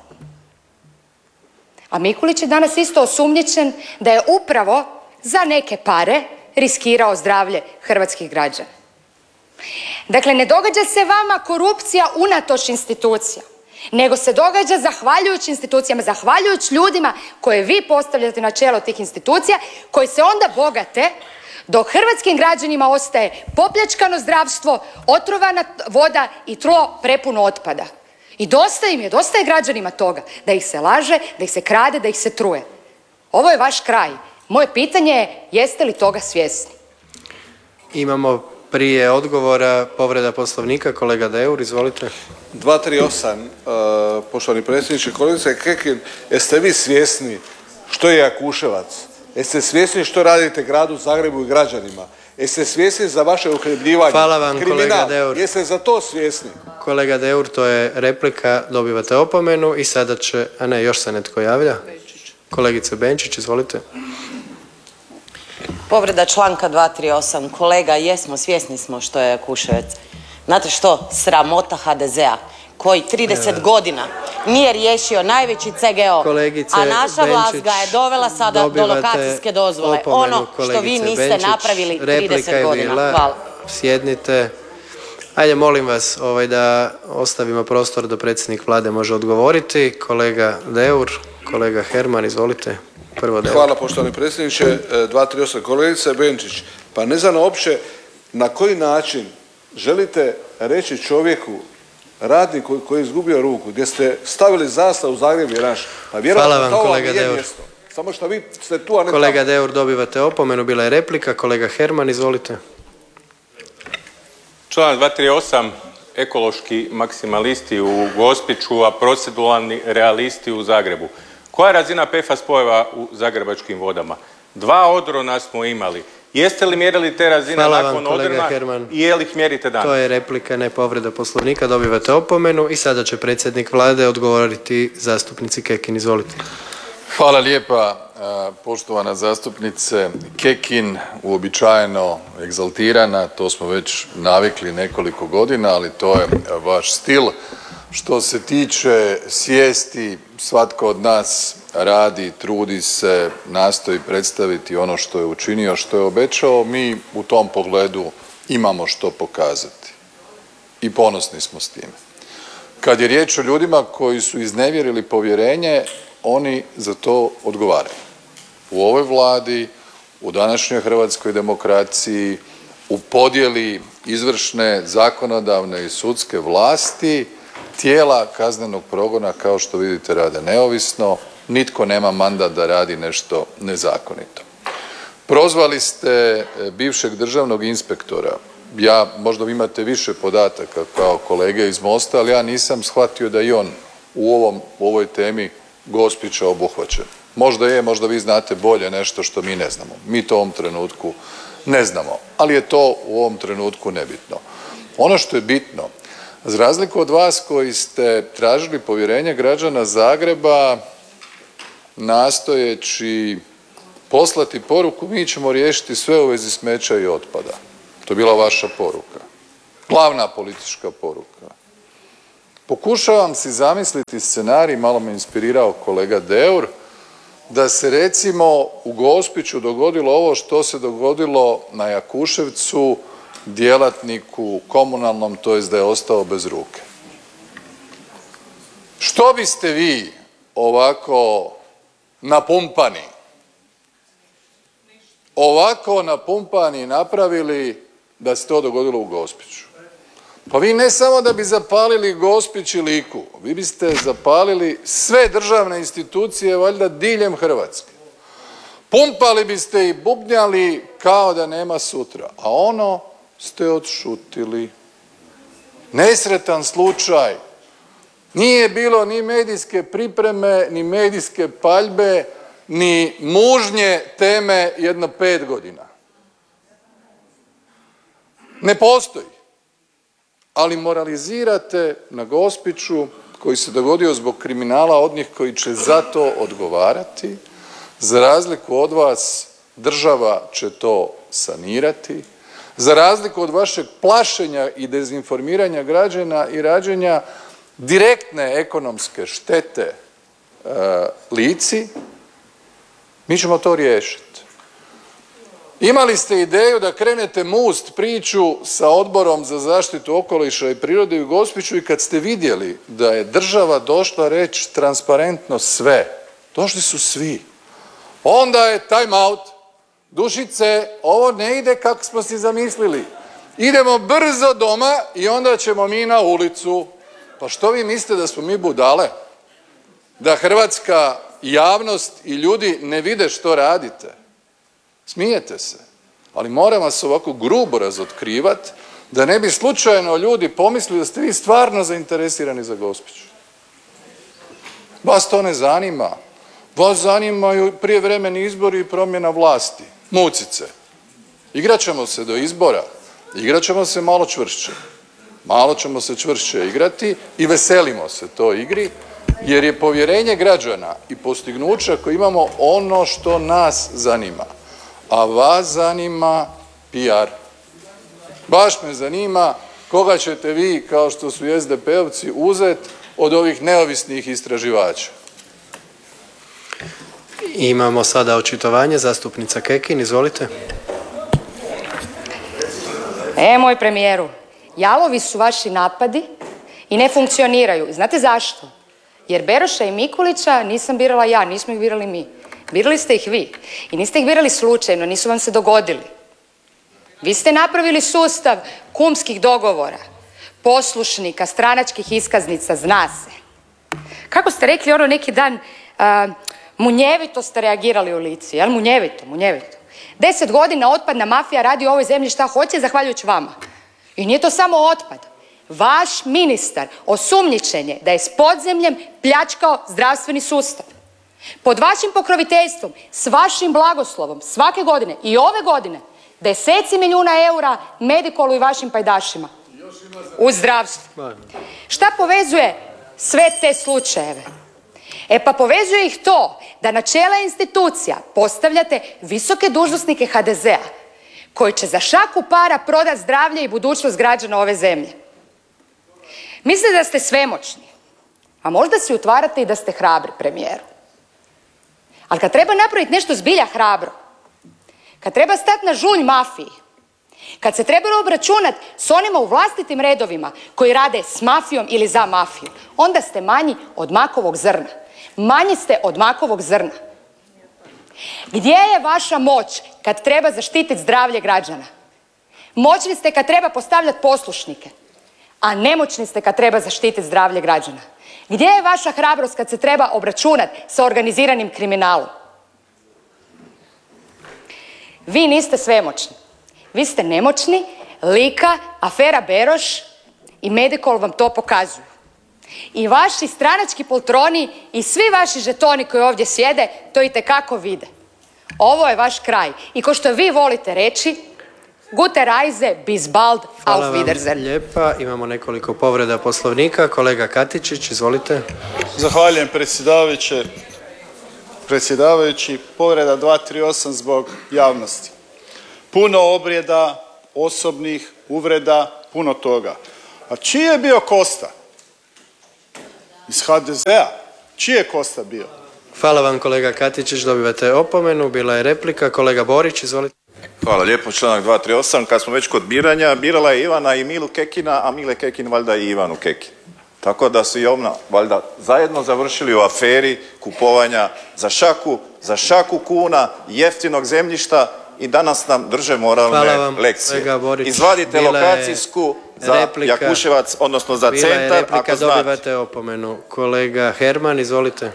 R: A Mikulić je danas isto osumnjičen da je upravo za neke pare riskirao zdravlje hrvatskih građana. Dakle, ne događa se vama korupcija unatoč institucija, nego se događa zahvaljujući institucijama, zahvaljujući ljudima koje vi postavljate na čelo tih institucija, koji se onda bogate, dok hrvatskim građanima ostaje popljačkano zdravstvo, otrovana voda i tlo prepuno otpada. I dosta im je, dosta je građanima toga, da ih se laže, da ih se krade, da ih se truje. Ovo je vaš kraj. Moje pitanje je, jeste li toga svjesni?
H: Imamo prije odgovora povreda Poslovnika, kolega Deur, izvolite.
F: 238, poštovani predsjedniče. Kolegice Kekin, jeste vi svjesni što je Jakuševac? Jeste svjesni što radite gradu Zagrebu i građanima? Jeste svjesni za vaše uhljebljivanje?
H: Hvala vam, kolega Deur.
F: Jeste za to svjesni?
H: Kolega Deur, to je replika, dobivate opomenu i sada će, a ne, još se netko javlja. Kolegice Benčić, izvolite.
S: Povreda članka 238. Kolega, jesmo, svjesni smo što je Jakuševac. Znate što? Sramota HDZ-a koji 30 godina nije riješio najveći CGO, a naša vlast ga je dovela sada do lokacijske dozvole. Ono što vi niste napravili 30 godina. Hvala.
H: Sjednite. Ajde, molim vas da ostavimo prostor da predsjednik Vlade može odgovoriti. Kolega Deur, kolega Herman, izvolite.
F: Hvala poštovani predsjedniče. 238. Kolegice Benčić, pa ne znam uopće na koji način želite reći čovjeku, radniku koji je izgubio ruku, gdje ste stavili zastavu u Zagreb i naš. Pa
H: hvala vam, kolega Deur.
F: Samo što vi ste tu, a ne
H: kolega
F: tamo.
H: Deur, dobivate opomenu, bila je replika. Kolega Herman, izvolite.
O: Članak 238. Ekološki maksimalisti u Gospiću, a proceduralni realisti u Zagrebu. Koja je razina PFAS spojeva u zagrebačkim vodama? 2 odrona smo imali. Jeste li mjerili te razine nakon odrona i je li ih mjerite danas?
H: To je replika, ne povreda Poslovnika, dobivate opomenu i sada će predsjednik Vlade odgovoriti zastupnici Kekin. Izvolite.
T: Hvala lijepa, poštovana zastupnice Kekin, uobičajeno egzaltirana, to smo već navikli nekoliko godina, ali to je vaš stil. Što se tiče svijesti, svatko od nas radi, trudi se, nastoji predstaviti ono što je učinio, što je obećao. Mi u tom pogledu imamo što pokazati i ponosni smo s time. Kad je riječ o ljudima koji su iznevjerili povjerenje, oni za to odgovaraju. U ovoj Vladi, u današnjoj hrvatskoj demokraciji, u podjeli izvršne, zakonodavne i sudske vlasti, tijela kaznenog progona, kao što vidite, rade neovisno, nitko nema mandat da radi nešto nezakonito. Prozvali ste bivšeg državnog inspektora možda vi imate više podataka kao kolege iz Mosta, ali ja nisam shvatio da i on u ovoj temi Gospića obuhvaćen. Možda je, možda vi znate bolje nešto što mi ne znamo. Mi to u ovom trenutku ne znamo, ali je to u ovom trenutku nebitno. Ono što je bitno, za razliku od vas koji ste tražili povjerenje građana Zagreba nastojeći poslati poruku mi ćemo riješiti sve u vezi smeća i otpada. To je bila vaša poruka. Glavna politička poruka. Pokušavam si zamisliti scenarij, malo me inspirirao kolega Deur, da se recimo u Gospiću dogodilo ovo što se dogodilo na Jakuševcu djelatniku komunalnom, to jest da je ostao bez ruke. Što biste vi ovako napumpani napravili da se to dogodilo u Gospiću? Pa vi ne samo da bi zapalili Gospić i Liku, vi biste zapalili sve državne institucije valjda diljem Hrvatske. Pumpali biste i bubnjali kao da nema sutra, a ono ste odšutili. Nesretan slučaj. Nije bilo ni medijske pripreme, ni medijske paljbe, ni mužnje teme jedno 5 godina. Ne postoji. Ali moralizirate na Gospiću koji se dogodio zbog kriminala onih koji će za to odgovarati. Za razliku od vas država će to sanirati. Za razliku od vašeg plašenja i dezinformiranja građana i rađenja direktne ekonomske štete Lici, mi ćemo to riješiti. Imali ste ideju da krenete must priču sa Odborom za zaštitu okoliša i prirode u Gospiću i kad ste vidjeli da je država došla reći transparentno sve, došli su svi, onda je time out. Dušice, ovo ne ide kako smo si zamislili. Idemo brzo doma i onda ćemo mi na ulicu. Pa što vi mislite da smo mi budale? Da hrvatska javnost i ljudi ne vide što radite? Smijete se, ali moram vas ovako grubo razotkrivat da ne bi slučajno ljudi pomislili da ste vi stvarno zainteresirani za Gospić. Vas to ne zanima. Vas zanimaju prijevremeni izbori i promjena vlasti. Mucice. Igrat ćemo se do izbora. Igrat ćemo se malo čvršće. Malo ćemo se čvršće igrati i veselimo se toj igri jer je povjerenje građana i postignuća koje imamo ono što nas zanima. A vas zanima PR. Baš me zanima koga ćete vi, kao što su i SDP-ovci, uzeti od ovih neovisnih istraživača.
H: Imamo sada očitovanje, zastupnica Kekin, izvolite.
R: Moj premijeru, jalovi su vaši napadi i ne funkcioniraju. Znate zašto? Jer Beroša i Mikulića nisam birala ja, nismo ih birali mi. Birali ste ih vi. I niste ih birali slučajno, nisu vam se dogodili. Vi ste napravili sustav kumskih dogovora, poslušnika, stranačkih iskaznica, zna se. Kako ste rekli ono neki dan, munjevito ste reagirali u Lici, jel? Munjevito. 10 godina otpadna mafija radi u ovoj zemlji šta hoće zahvaljujući vama. I nije to samo otpad. Vaš ministar osumnjičen je da je s podzemljem pljačkao zdravstveni sustav. Pod vašim pokroviteljstvom, s vašim blagoslovom, svake godine i ove godine, deseci milijuna eura Medikolu i vašim pajdašima u zdravstvu. Šta povezuje sve te slučajeve? Pa povezuje ih to da na čela institucija postavljate visoke dužnosnike HDZ-a koji će za šaku para prodati zdravlje i budućnost građana ove zemlje. Mislite da ste svemoćni, a možda si utvarate i da ste hrabri, premijeru. Ali kad treba napraviti nešto zbilja hrabro, kad treba stati na žulj mafiji, kad se treba obračunati s onima u vlastitim redovima koji rade s mafijom ili za mafiju, onda ste manji od makovog zrna. Manji ste od makovog zrna. Gdje je vaša moć kad treba zaštititi zdravlje građana? Moćni ste kad treba postavljati poslušnike, a nemoćni ste kad treba zaštititi zdravlje građana. Gdje je vaša hrabrost kad se treba obračunati sa organiziranim kriminalom? Vi niste svemoćni. Vi ste nemoćni, Lika, afera Beroš i Medikol vam to pokazuju. I vaši stranački poltroni i svi vaši žetoni koji ovdje sjede to itekako vide. Ovo je vaš kraj. I ko što vi volite reći, gute Reise, bis bald, auf Wiedersehen.
H: Hvala vam lijepa. Imamo nekoliko povreda Poslovnika. Kolega Katičić, izvolite.
U: Zahvaljujem predsjedavajući. Povreda 238 zbog javnosti. Puno objeda, osobnih uvreda, puno toga. A čiji je bio Kosta? Iz HDZ-a. Čiji je Kosta bio?
H: Hvala vam kolega Katičić, dobivate opomenu. Bila je replika. Kolega Borić, izvolite.
V: Hvala lijepo, članak 238. Kad smo već kod biranja, birala je Ivana i Milu Kekina, a Mile Kekin valjda i Ivanu Kekin. Tako da su i ona valjda zajedno završili u aferi kupovanja za šaku kuna, jeftinog zemljišta i danas nam drže moralne lekcije. Izvadite lokacijsku za Jakuševac, odnosno za centar, ako znate.
H: Dobivate opomenu. Kolega Herman, izvolite.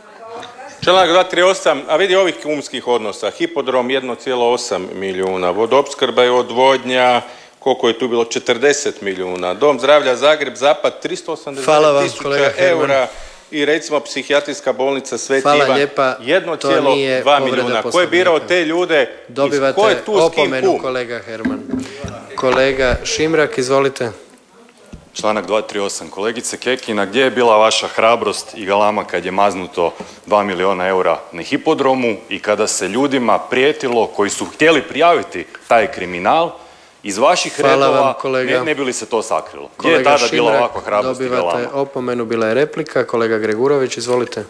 O: Članak 238, a vidi ovih kumskih odnosa. Hipodrom 1,8 milijuna, vodoopskrba i odvodnja, koliko je tu bilo, 40 milijuna, Dom zdravlja Zagreb Zapad 380.000 eura i recimo psihijatrijska bolnica Sveti Ivan 1,2 milijuna. Ko je birao te ljude?
H: Dobivate opomenu, kolega Herman. Kolega Šimrak, izvolite.
W: Članak 238. Kolegice Kekin, a gdje je bila vaša hrabrost i galama kad je maznuto 2 milijuna eura na hipodromu i kada se ljudima prijetilo koji su htjeli prijaviti taj kriminal iz vaših redova, ne bi li se to sakrilo? Gdje je tada bila ovakva hrabrost i galama?
H: Dobivate opomenu, bila je replika. Kolega Gregurović, izvolite.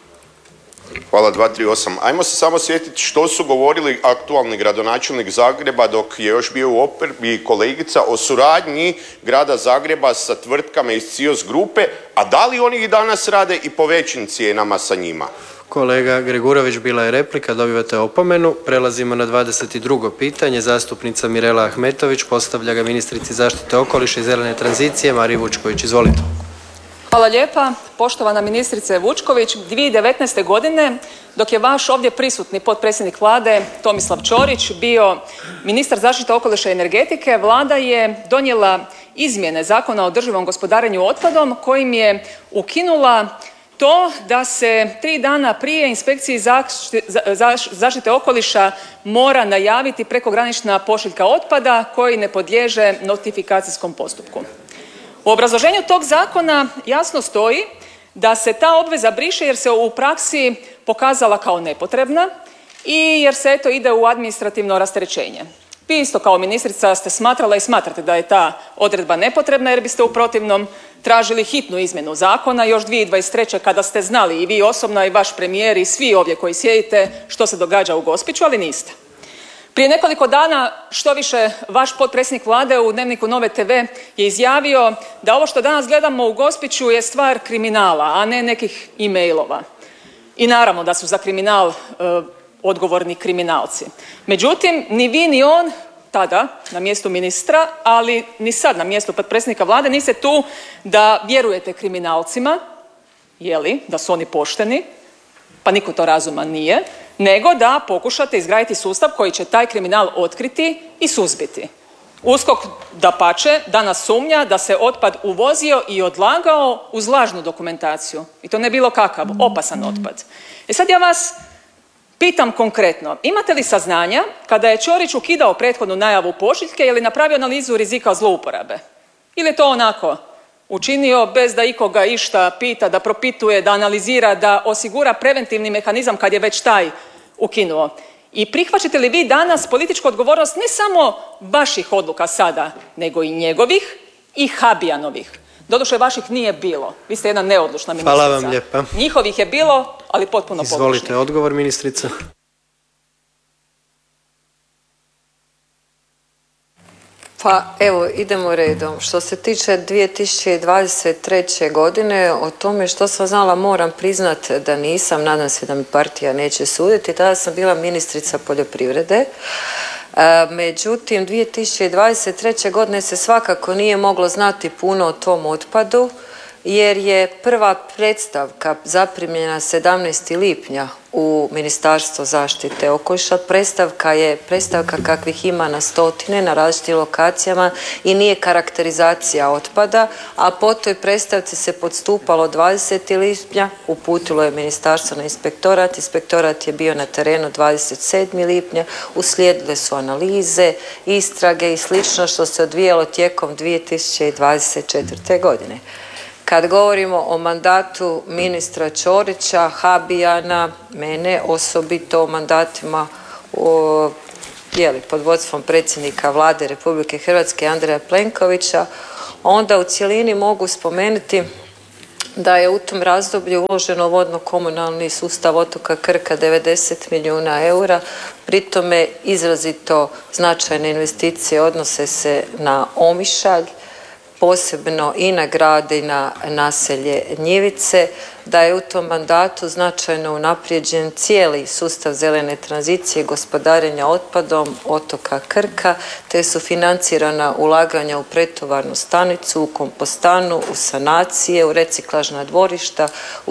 C: Hvala, 238. Ajmo se samo sjetiti što su govorili aktualni gradonačelnik Zagreba dok je još bio u oporbi kolegica o suradnji grada Zagreba sa tvrtkama iz CIOS grupe, a da li oni i danas rade i po većim cijenama sa njima?
H: Kolega Gregurović, bila je replika, dobivate opomenu. Prelazimo na 22. pitanje. Zastupnica Mirela Ahmetović postavlja ga ministrici zaštite okoliša i zelene tranzicije Mariji Vučković. Izvolite.
X: Hvala lijepa. Poštovana ministrice Vučković, 2019. godine dok je vaš ovdje prisutni potpredsjednik Vlade Tomislav Ćorić bio ministar zaštite okoliša i energetike, Vlada je donijela izmjene Zakona o održivom gospodarenju otpadom kojim je ukinula to da se 3 dana prije inspekciji zaštite okoliša mora najaviti prekogranična pošiljka otpada koji ne podliježe notifikacijskom postupku. U obrazloženju tog zakona jasno stoji da se ta obveza briše jer se u praksi pokazala kao nepotrebna i jer se eto ide u administrativno rasterećenje. Vi isto kao ministrica ste smatrala i smatrate da je ta odredba nepotrebna jer biste u protivnom tražili hitnu izmjenu zakona još 2023. kada ste znali i vi osobno i vaš premijer i svi ovdje koji sjedite što se događa u Gospiću, ali niste. Prije nekoliko dana, štoviše, vaš potpredsjednik Vlade u Dnevniku Nove TV je izjavio da ovo što danas gledamo u Gospiću je stvar kriminala, a ne nekih e-mailova. I naravno da su za kriminal odgovorni kriminalci. Međutim, ni vi ni on tada na mjestu ministra, ali ni sad na mjestu potpredsjednika Vlade niste tu da vjerujete kriminalcima, da su oni pošteni, pa niko to razuman nije, nego da pokušate izgraditi sustav koji će taj kriminal otkriti i suzbiti. USKOK dapače danas sumnja da se otpad uvozio i odlagao uz lažnu dokumentaciju. I to ne bilo kakav, opasan otpad. Sad ja vas pitam konkretno, imate li saznanja kada je Ćorić ukidao prethodnu najavu pošiljke, je li napravio analizu rizika zlouporabe? Ili je to onako učinio bez da ikoga išta pita, da propituje, da analizira, da osigura preventivni mehanizam kad je već taj ukinuo? I prihvaćate li vi danas političku odgovornost ne samo vaših odluka sada, nego i njegovih i Habijanovih? Doduše vaših nije bilo. Vi ste jedna neodlučna ministrica.
H: Hvala vam lijepa.
X: Njihovih je bilo, ali potpuno pogrešnih.
H: Izvolite odgovor, ministrica.
A: Pa evo, idemo redom. Što se tiče 2023. godine, o tome što sam znala moram priznat da nisam, nadam se da mi partija neće suditi, tada sam bila ministrica poljoprivrede. Međutim, 2023. godine se svakako nije moglo znati puno o tom otpadu jer je prva predstavka zaprimljena 17. lipnja u Ministarstvo zaštite okoliša. Predstavka kakvih ima na stotine na različitim lokacijama i nije karakterizacija otpada, a po toj predstavci se podstupalo 20. lipnja, uputilo je ministarstvo na inspektorat, inspektorat je bio na terenu 27. lipnja, uslijedile su analize, istrage i slično što se odvijalo tijekom 2024. godine. Kad govorimo o mandatu ministra Ćorića, Habijana, mene osobito o mandatima pod vodstvom predsjednika Vlade Republike Hrvatske Andreja Plenkovića, onda u cjelini mogu spomenuti da je u tom razdoblju uloženo vodno-komunalni sustav otoka Krka 90 milijuna eura, pri tome izrazito značajne investicije odnose se na Omišalj, posebno i na grad i na naselje Njivice, da je u tom mandatu značajno unaprijeđen cijeli sustav zelene tranzicije i gospodarenja otpadom otoka Krka, te su financirana ulaganja u pretovarnu stanicu, u kompostanu, u sanacije, u reciklažna dvorišta, u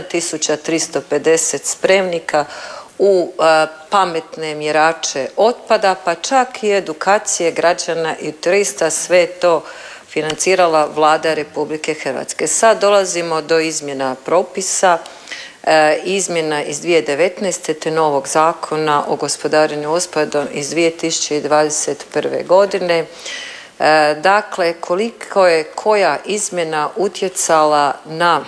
A: 7350 spremnika, u pametne mjerače otpada, pa čak i edukacije građana i turista, sve to financirala Vlada Republike Hrvatske. Sad dolazimo do izmjena propisa, izmjena iz 2019. te novog zakona o gospodarenju otpadom iz 2021. godine. Dakle, koliko je koja izmjena utjecala na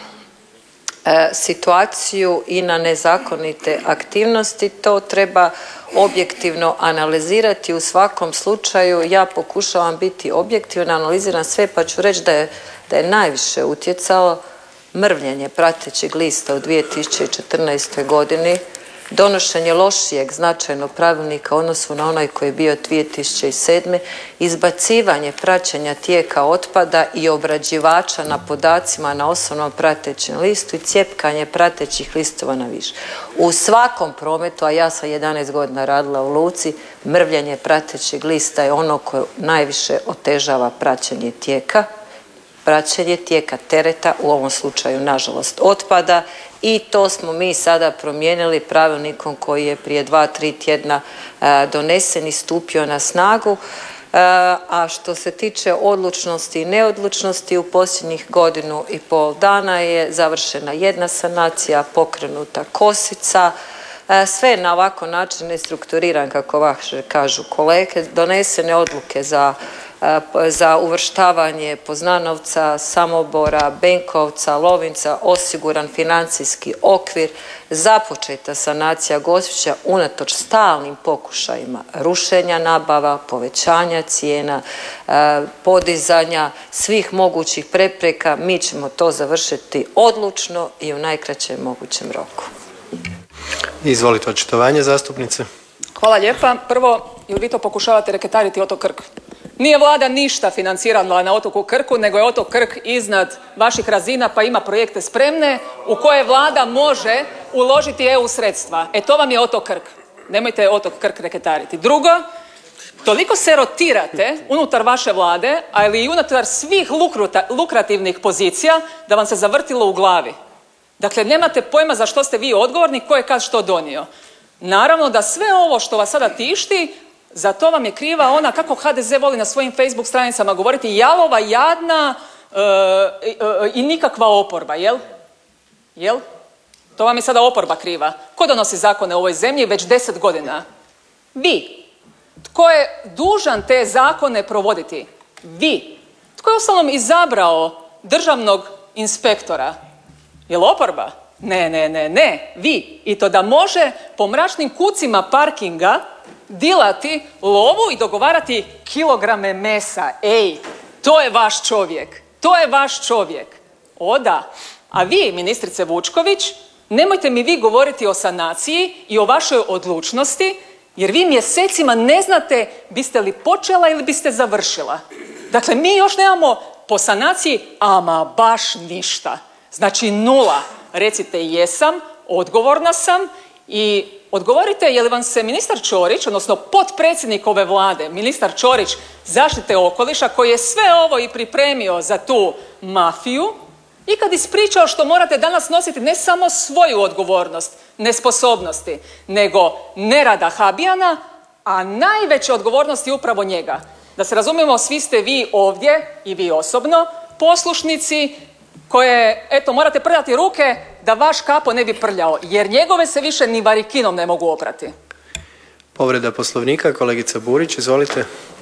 A: situaciju i na nezakonite aktivnosti, to treba objektivno analizirati. U svakom slučaju ja pokušavam biti objektivna, analiziram sve, pa ću reći da je najviše utjecalo mrvljenje pratećeg lista u 2014. godini, donošenje lošijeg značajnog pravilnika u odnosu na onaj koji je bio 2007. izbacivanje praćenja tijeka otpada i obrađivača na podacima na osnovnom pratećem listu i cjepkanje pratećih listova na više. U svakom prometu, a ja sam 11 godina radila u luci, mrvljenje pratećeg lista je ono koje najviše otežava praćenje tijeka tereta, u ovom slučaju nažalost otpada, i to smo mi sada promijenili pravilnikom koji je prije 2-3 tjedna donesen i stupio na snagu. A što se tiče odlučnosti i neodlučnosti, u posljednjih 1,5 dana je završena jedna sanacija, pokrenuta Kosica, sve na ovako način nestrukturiran, kako vaše kažu kolege, donesene odluke za uvrštavanje Poznanovca, Samobora, Benkovca, Lovinca, osiguran financijski okvir, započeta sanacija Gospića unatoč stalnim pokušajima rušenja nabava, povećanja cijena, podizanja svih mogućih prepreka. Mi ćemo to završiti odlučno i u najkraćem mogućem roku.
H: Izvolite očitovanje zastupnice.
X: Hvala lijepa. Prvo, jel vi to pokušavate reketariti otok Krk? Nije vlada ništa financirala na otoku Krku, nego je otok Krk iznad vaših razina, pa ima projekte spremne u koje vlada može uložiti EU sredstva. To vam je otok Krk. Nemojte otok Krk reketariti. Drugo, toliko se rotirate unutar vaše vlade, ali i unutar svih lukrativnih pozicija, da vam se zavrtilo u glavi. Dakle, nemate pojma za što ste vi odgovorni, ko je kad što donio. Naravno da sve ovo što vas sada tišti, za to vam je kriva ona, kako HDZ voli na svojim Facebook stranicama govoriti, jalova, jadna i nikakva oporba, jel? Jel? To vam je sada oporba kriva. Ko donosi zakone u ovoj zemlji već 10 godina? Vi. Tko je dužan te zakone provoditi? Vi. Tko je uostalom izabrao državnog inspektora? Jel oporba? Ne, vi. I to da može po mračnim kucima parkinga dilati lovu i dogovarati kilograme mesa. To je vaš čovjek. To je vaš čovjek. O da. A vi, ministrice Vučković, nemojte mi vi govoriti o sanaciji i o vašoj odlučnosti, jer vi mjesecima ne znate biste li počela ili biste završila. Dakle, mi još nemamo po sanaciji ama baš ništa. Znači 0. Recite jesam, odgovorna sam i odgovorite je li vam se ministar Ćorić, odnosno potpredsjednik ove Vlade, ministar Ćorić zaštite okoliša, koji je sve ovo i pripremio za tu mafiju, ikad ispričao što morate danas nositi ne samo svoju odgovornost nesposobnosti, nego nerada Habijana, a najveća odgovornost je upravo njega. Da se razumijemo, svi ste vi ovdje i vi osobno poslušnici koje, eto, morate prljati ruke da vaš kapo ne bi prljao, jer njegove se više ni varikinom ne mogu oprati.
H: Povreda Poslovnika, kolegica Burić, izvolite.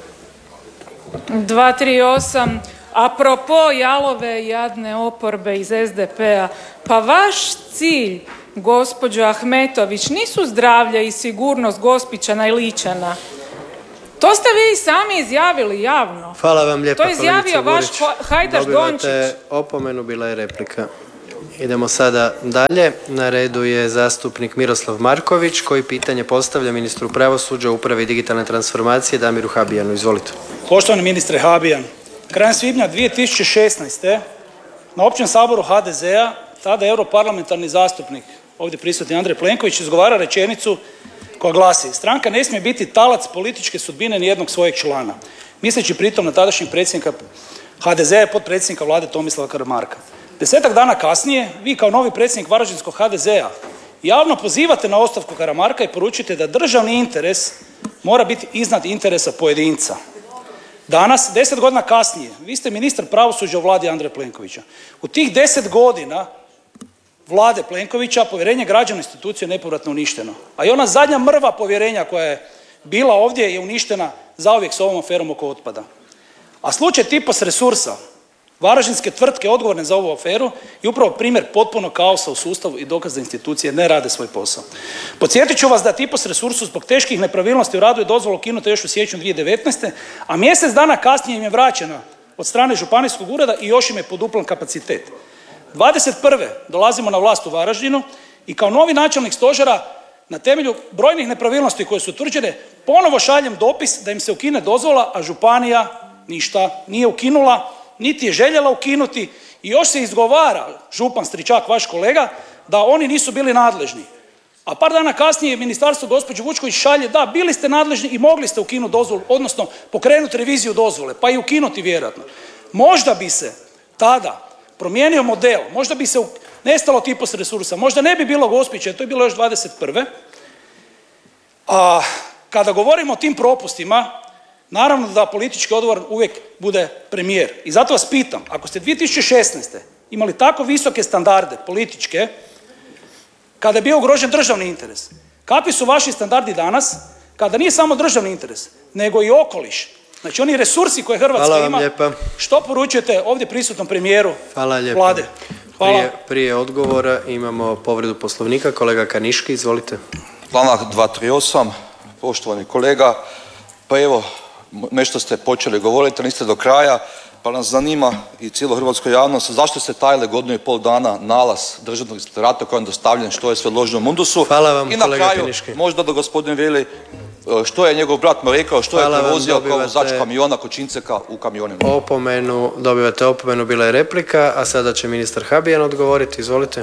E: 238. Apropo jalove jadne oporbe iz SDP-a, pa vaš cilj, gospođo Ahmetović, nisu zdravlje i sigurnost Gospićana i Ličana. To ste vi sami izjavili javno.
H: Hvala vam lijepa,
E: to je izjavio vaš Hajdaš Dončić.
H: Dobivate opomenu, bila je replika. Idemo sada dalje. Na redu je zastupnik Miroslav Marković koji pitanje postavlja ministru pravosuđa, uprave i digitalne transformacije Damiru Habijanu. Izvolite.
N: Poštovani ministre Habijan, krajem svibnja 2016. na Općem saboru HDZ-a tada europarlamentarni zastupnik, ovdje prisutni Andrej Plenković, izgovara rečenicu koja glasi: stranka ne smije biti talac političke sudbine nijednog svojeg člana, misleći pritom na tadašnjeg predsjednika HDZ-a i potpredsjednika vlade Tomislava Karamarka. 10-tak dana kasnije, vi kao novi predsjednik varaždinskog HDZ-a javno pozivate na ostavku Karamarka i poručujete da državni interes mora biti iznad interesa pojedinca. Danas, 10 godina kasnije, vi ste ministar pravosuđa u vladi Andreja Plenkovića. U tih 10 godina vlade Plenkovića povjerenje građana u institucije je nepovratno uništeno. A i ona zadnja mrva povjerenja koja je bila ovdje je uništena zauvijek s ovom aferom oko otpada. A slučaj Tipos Resursa, varaždinske tvrtke odgovorne za ovu aferu, je upravo primjer potpunog kaosa u sustavu i dokaz da institucije ne rade svoj posao. Podsjetit ću vas da Tipos Resursu zbog teških nepravilnosti u radu je dozvolu ukinuta još u siječnju 2019. a mjesec dana kasnije im je vraćena od strane županijskog ureda i još im je poduplan kapacitet. 21. dolazimo na vlast u Varaždinu i kao novi načelnik stožera na temelju brojnih nepravilnosti koje su utvrđene ponovo šaljem dopis da im se ukine dozvola, a županija ništa nije ukinula, niti je željela ukinuti i još se izgovara župan Stričak, vaš kolega, da oni nisu bili nadležni. A par dana kasnije ministarstvo gospođe Vučković šalje da, bili ste nadležni i mogli ste ukinuti dozvolu, odnosno pokrenuti reviziju dozvole, pa i ukinuti vjerojatno. Možda bi se tada promijenio model, možda bi se nestalo Tipos Resursa, možda ne bi bilo Gospića, to je bilo još 21. A kada govorimo o tim propustima, naravno da politički odgovor uvijek bude premijer. I zato vas pitam, ako ste 2016. imali tako visoke standarde političke, kada je bio ugrožen državni interes, kakvi su vaši standardi danas, kada nije samo državni interes, nego i okoliš, znači oni resursi koje Hrvatska ima, lijepa. Što poručujete ovdje prisutnom premijeru vlade? Hvala.
H: Prije odgovora imamo povredu Poslovnika. Kolega Kaniški, izvolite.
G: Članak 238. Poštovani kolega, pa evo, nešto ste počeli govoriti, niste do kraja, pa nas zanima i cijelu hrvatsku javnost zašto ste tajili 1,5 dana nalaz državnog inspektorata kojem je dostavljen što je sve loženo u mundusu.
H: Hvala vam,
G: i na
H: kolega
G: kraju,
H: Kaniški.
G: možda da gospodin veli što je njegov brat mu rekao, što je prevozio kao vozač kamiona kod Činceka u kamionima.
H: Dobivate opomenu, bila je replika, a sada će ministar Habijan odgovoriti, izvolite.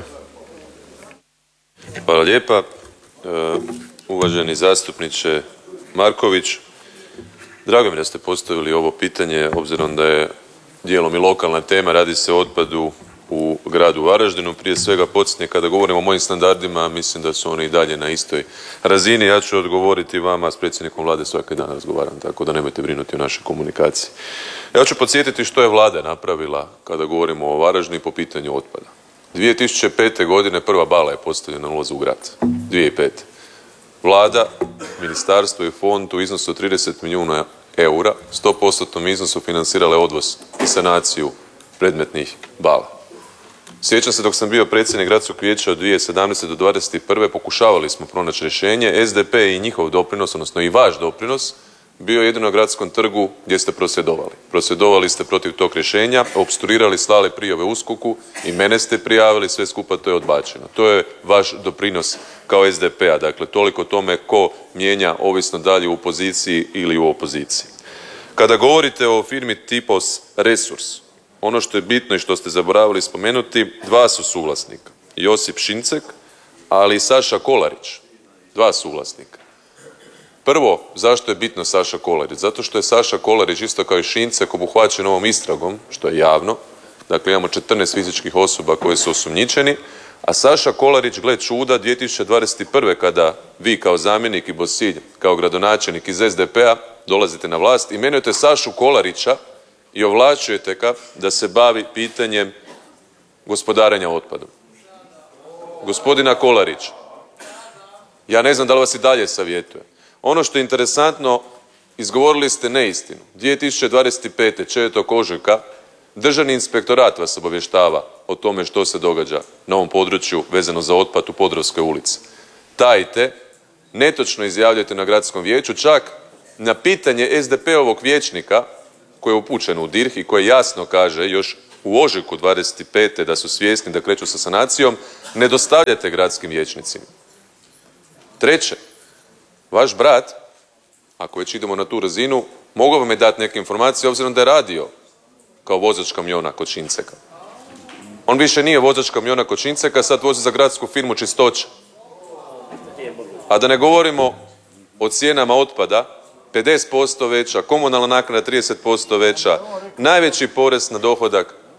J: Hvala lijepa. Uvaženi zastupniče Marković, drago mi da ste postavili ovo pitanje, obzirom da je dijelom i lokalna tema, radi se o otpadu u gradu Varaždinu. Prije svega podsjetnik, kada govorimo o mojim standardima, mislim da su oni i dalje na istoj razini. Ja ću odgovoriti vama, s predsjednikom vlade svaki dan razgovaram, tako da nemojte brinuti o našoj komunikaciji. Ja ću podsjetiti što je vlada napravila kada govorimo o Varaždinu po pitanju otpada. 2005. godine prva bala je postavljena na ulazu u grad. 2005. Vlada, ministarstvo i fond u iznosu od 30 milijuna eura, 100% iznosu financirale odvoz i sanaciju predmetnih bala. Sjećam se dok sam bio predsjednik gradskog vijeća od 2017. do 2021. pokušavali smo pronaći rješenje. SDP i njihov doprinos, odnosno i vaš doprinos, bio jedino na gradskom trgu gdje ste prosvjedovali. Prosvjedovali ste protiv tog rješenja, opstruirali, slali prijave USKOK-u i mene ste prijavili, sve skupa to je odbačeno. To je vaš doprinos kao SDP-a. Dakle, toliko tome ko mijenja ovisno dalje u poziciji ili u opoziciji. Kada govorite o firmi Tipos Resurs, ono što je bitno i što ste zaboravili spomenuti, dva su suvlasnika. Josip Šincek, ali i Saša Kolarić. Dva suvlasnika. Prvo, zašto je bitno Saša Kolarić? Zato što je Saša Kolarić isto kao i Šincek obuhvaćen ovom istragom, što je javno, Dakle, imamo 14 fizičkih osoba koje su osumnjičeni, a Saša Kolarić, gle čuda, 2021. kada vi kao zamjenik i Bosilj, kao gradonačelnik iz SDP-a dolazite na vlast, imenujete Sašu Kolarića i ovlašćujete ga da se bavi pitanjem gospodarenja otpadom. Gospodina Kolarić, ja ne znam da li vas i dalje savjetuje. Ono što je interesantno, izgovorili ste neistinu. 2025. 4. ožujka Državni inspektorat vas obavještava o tome što se događa na ovom području vezano za otpad u Podravskoj ulici. Tajite, netočno izjavljujete na gradskom vijeću, čak na pitanje SDP-ovog vijećnika koji je upućen u DIRH i koji jasno kaže još u ožujku 25. da su svjesni da kreću sa sanacijom, ne dostavljate gradskim vijećnicima. Treće, vaš brat, ako već idemo na tu razinu, mogao vam je dati neke informacije obzirom da je radio kao vozač kamiona kod Šinceka. On više nije vozač kamiona kod Šinceka, sad vozi za gradsku firmu Čistoća. A da ne govorimo o cijenama otpada, 50% veća, komunalna naknada 30% veća, najveći porez na dohodak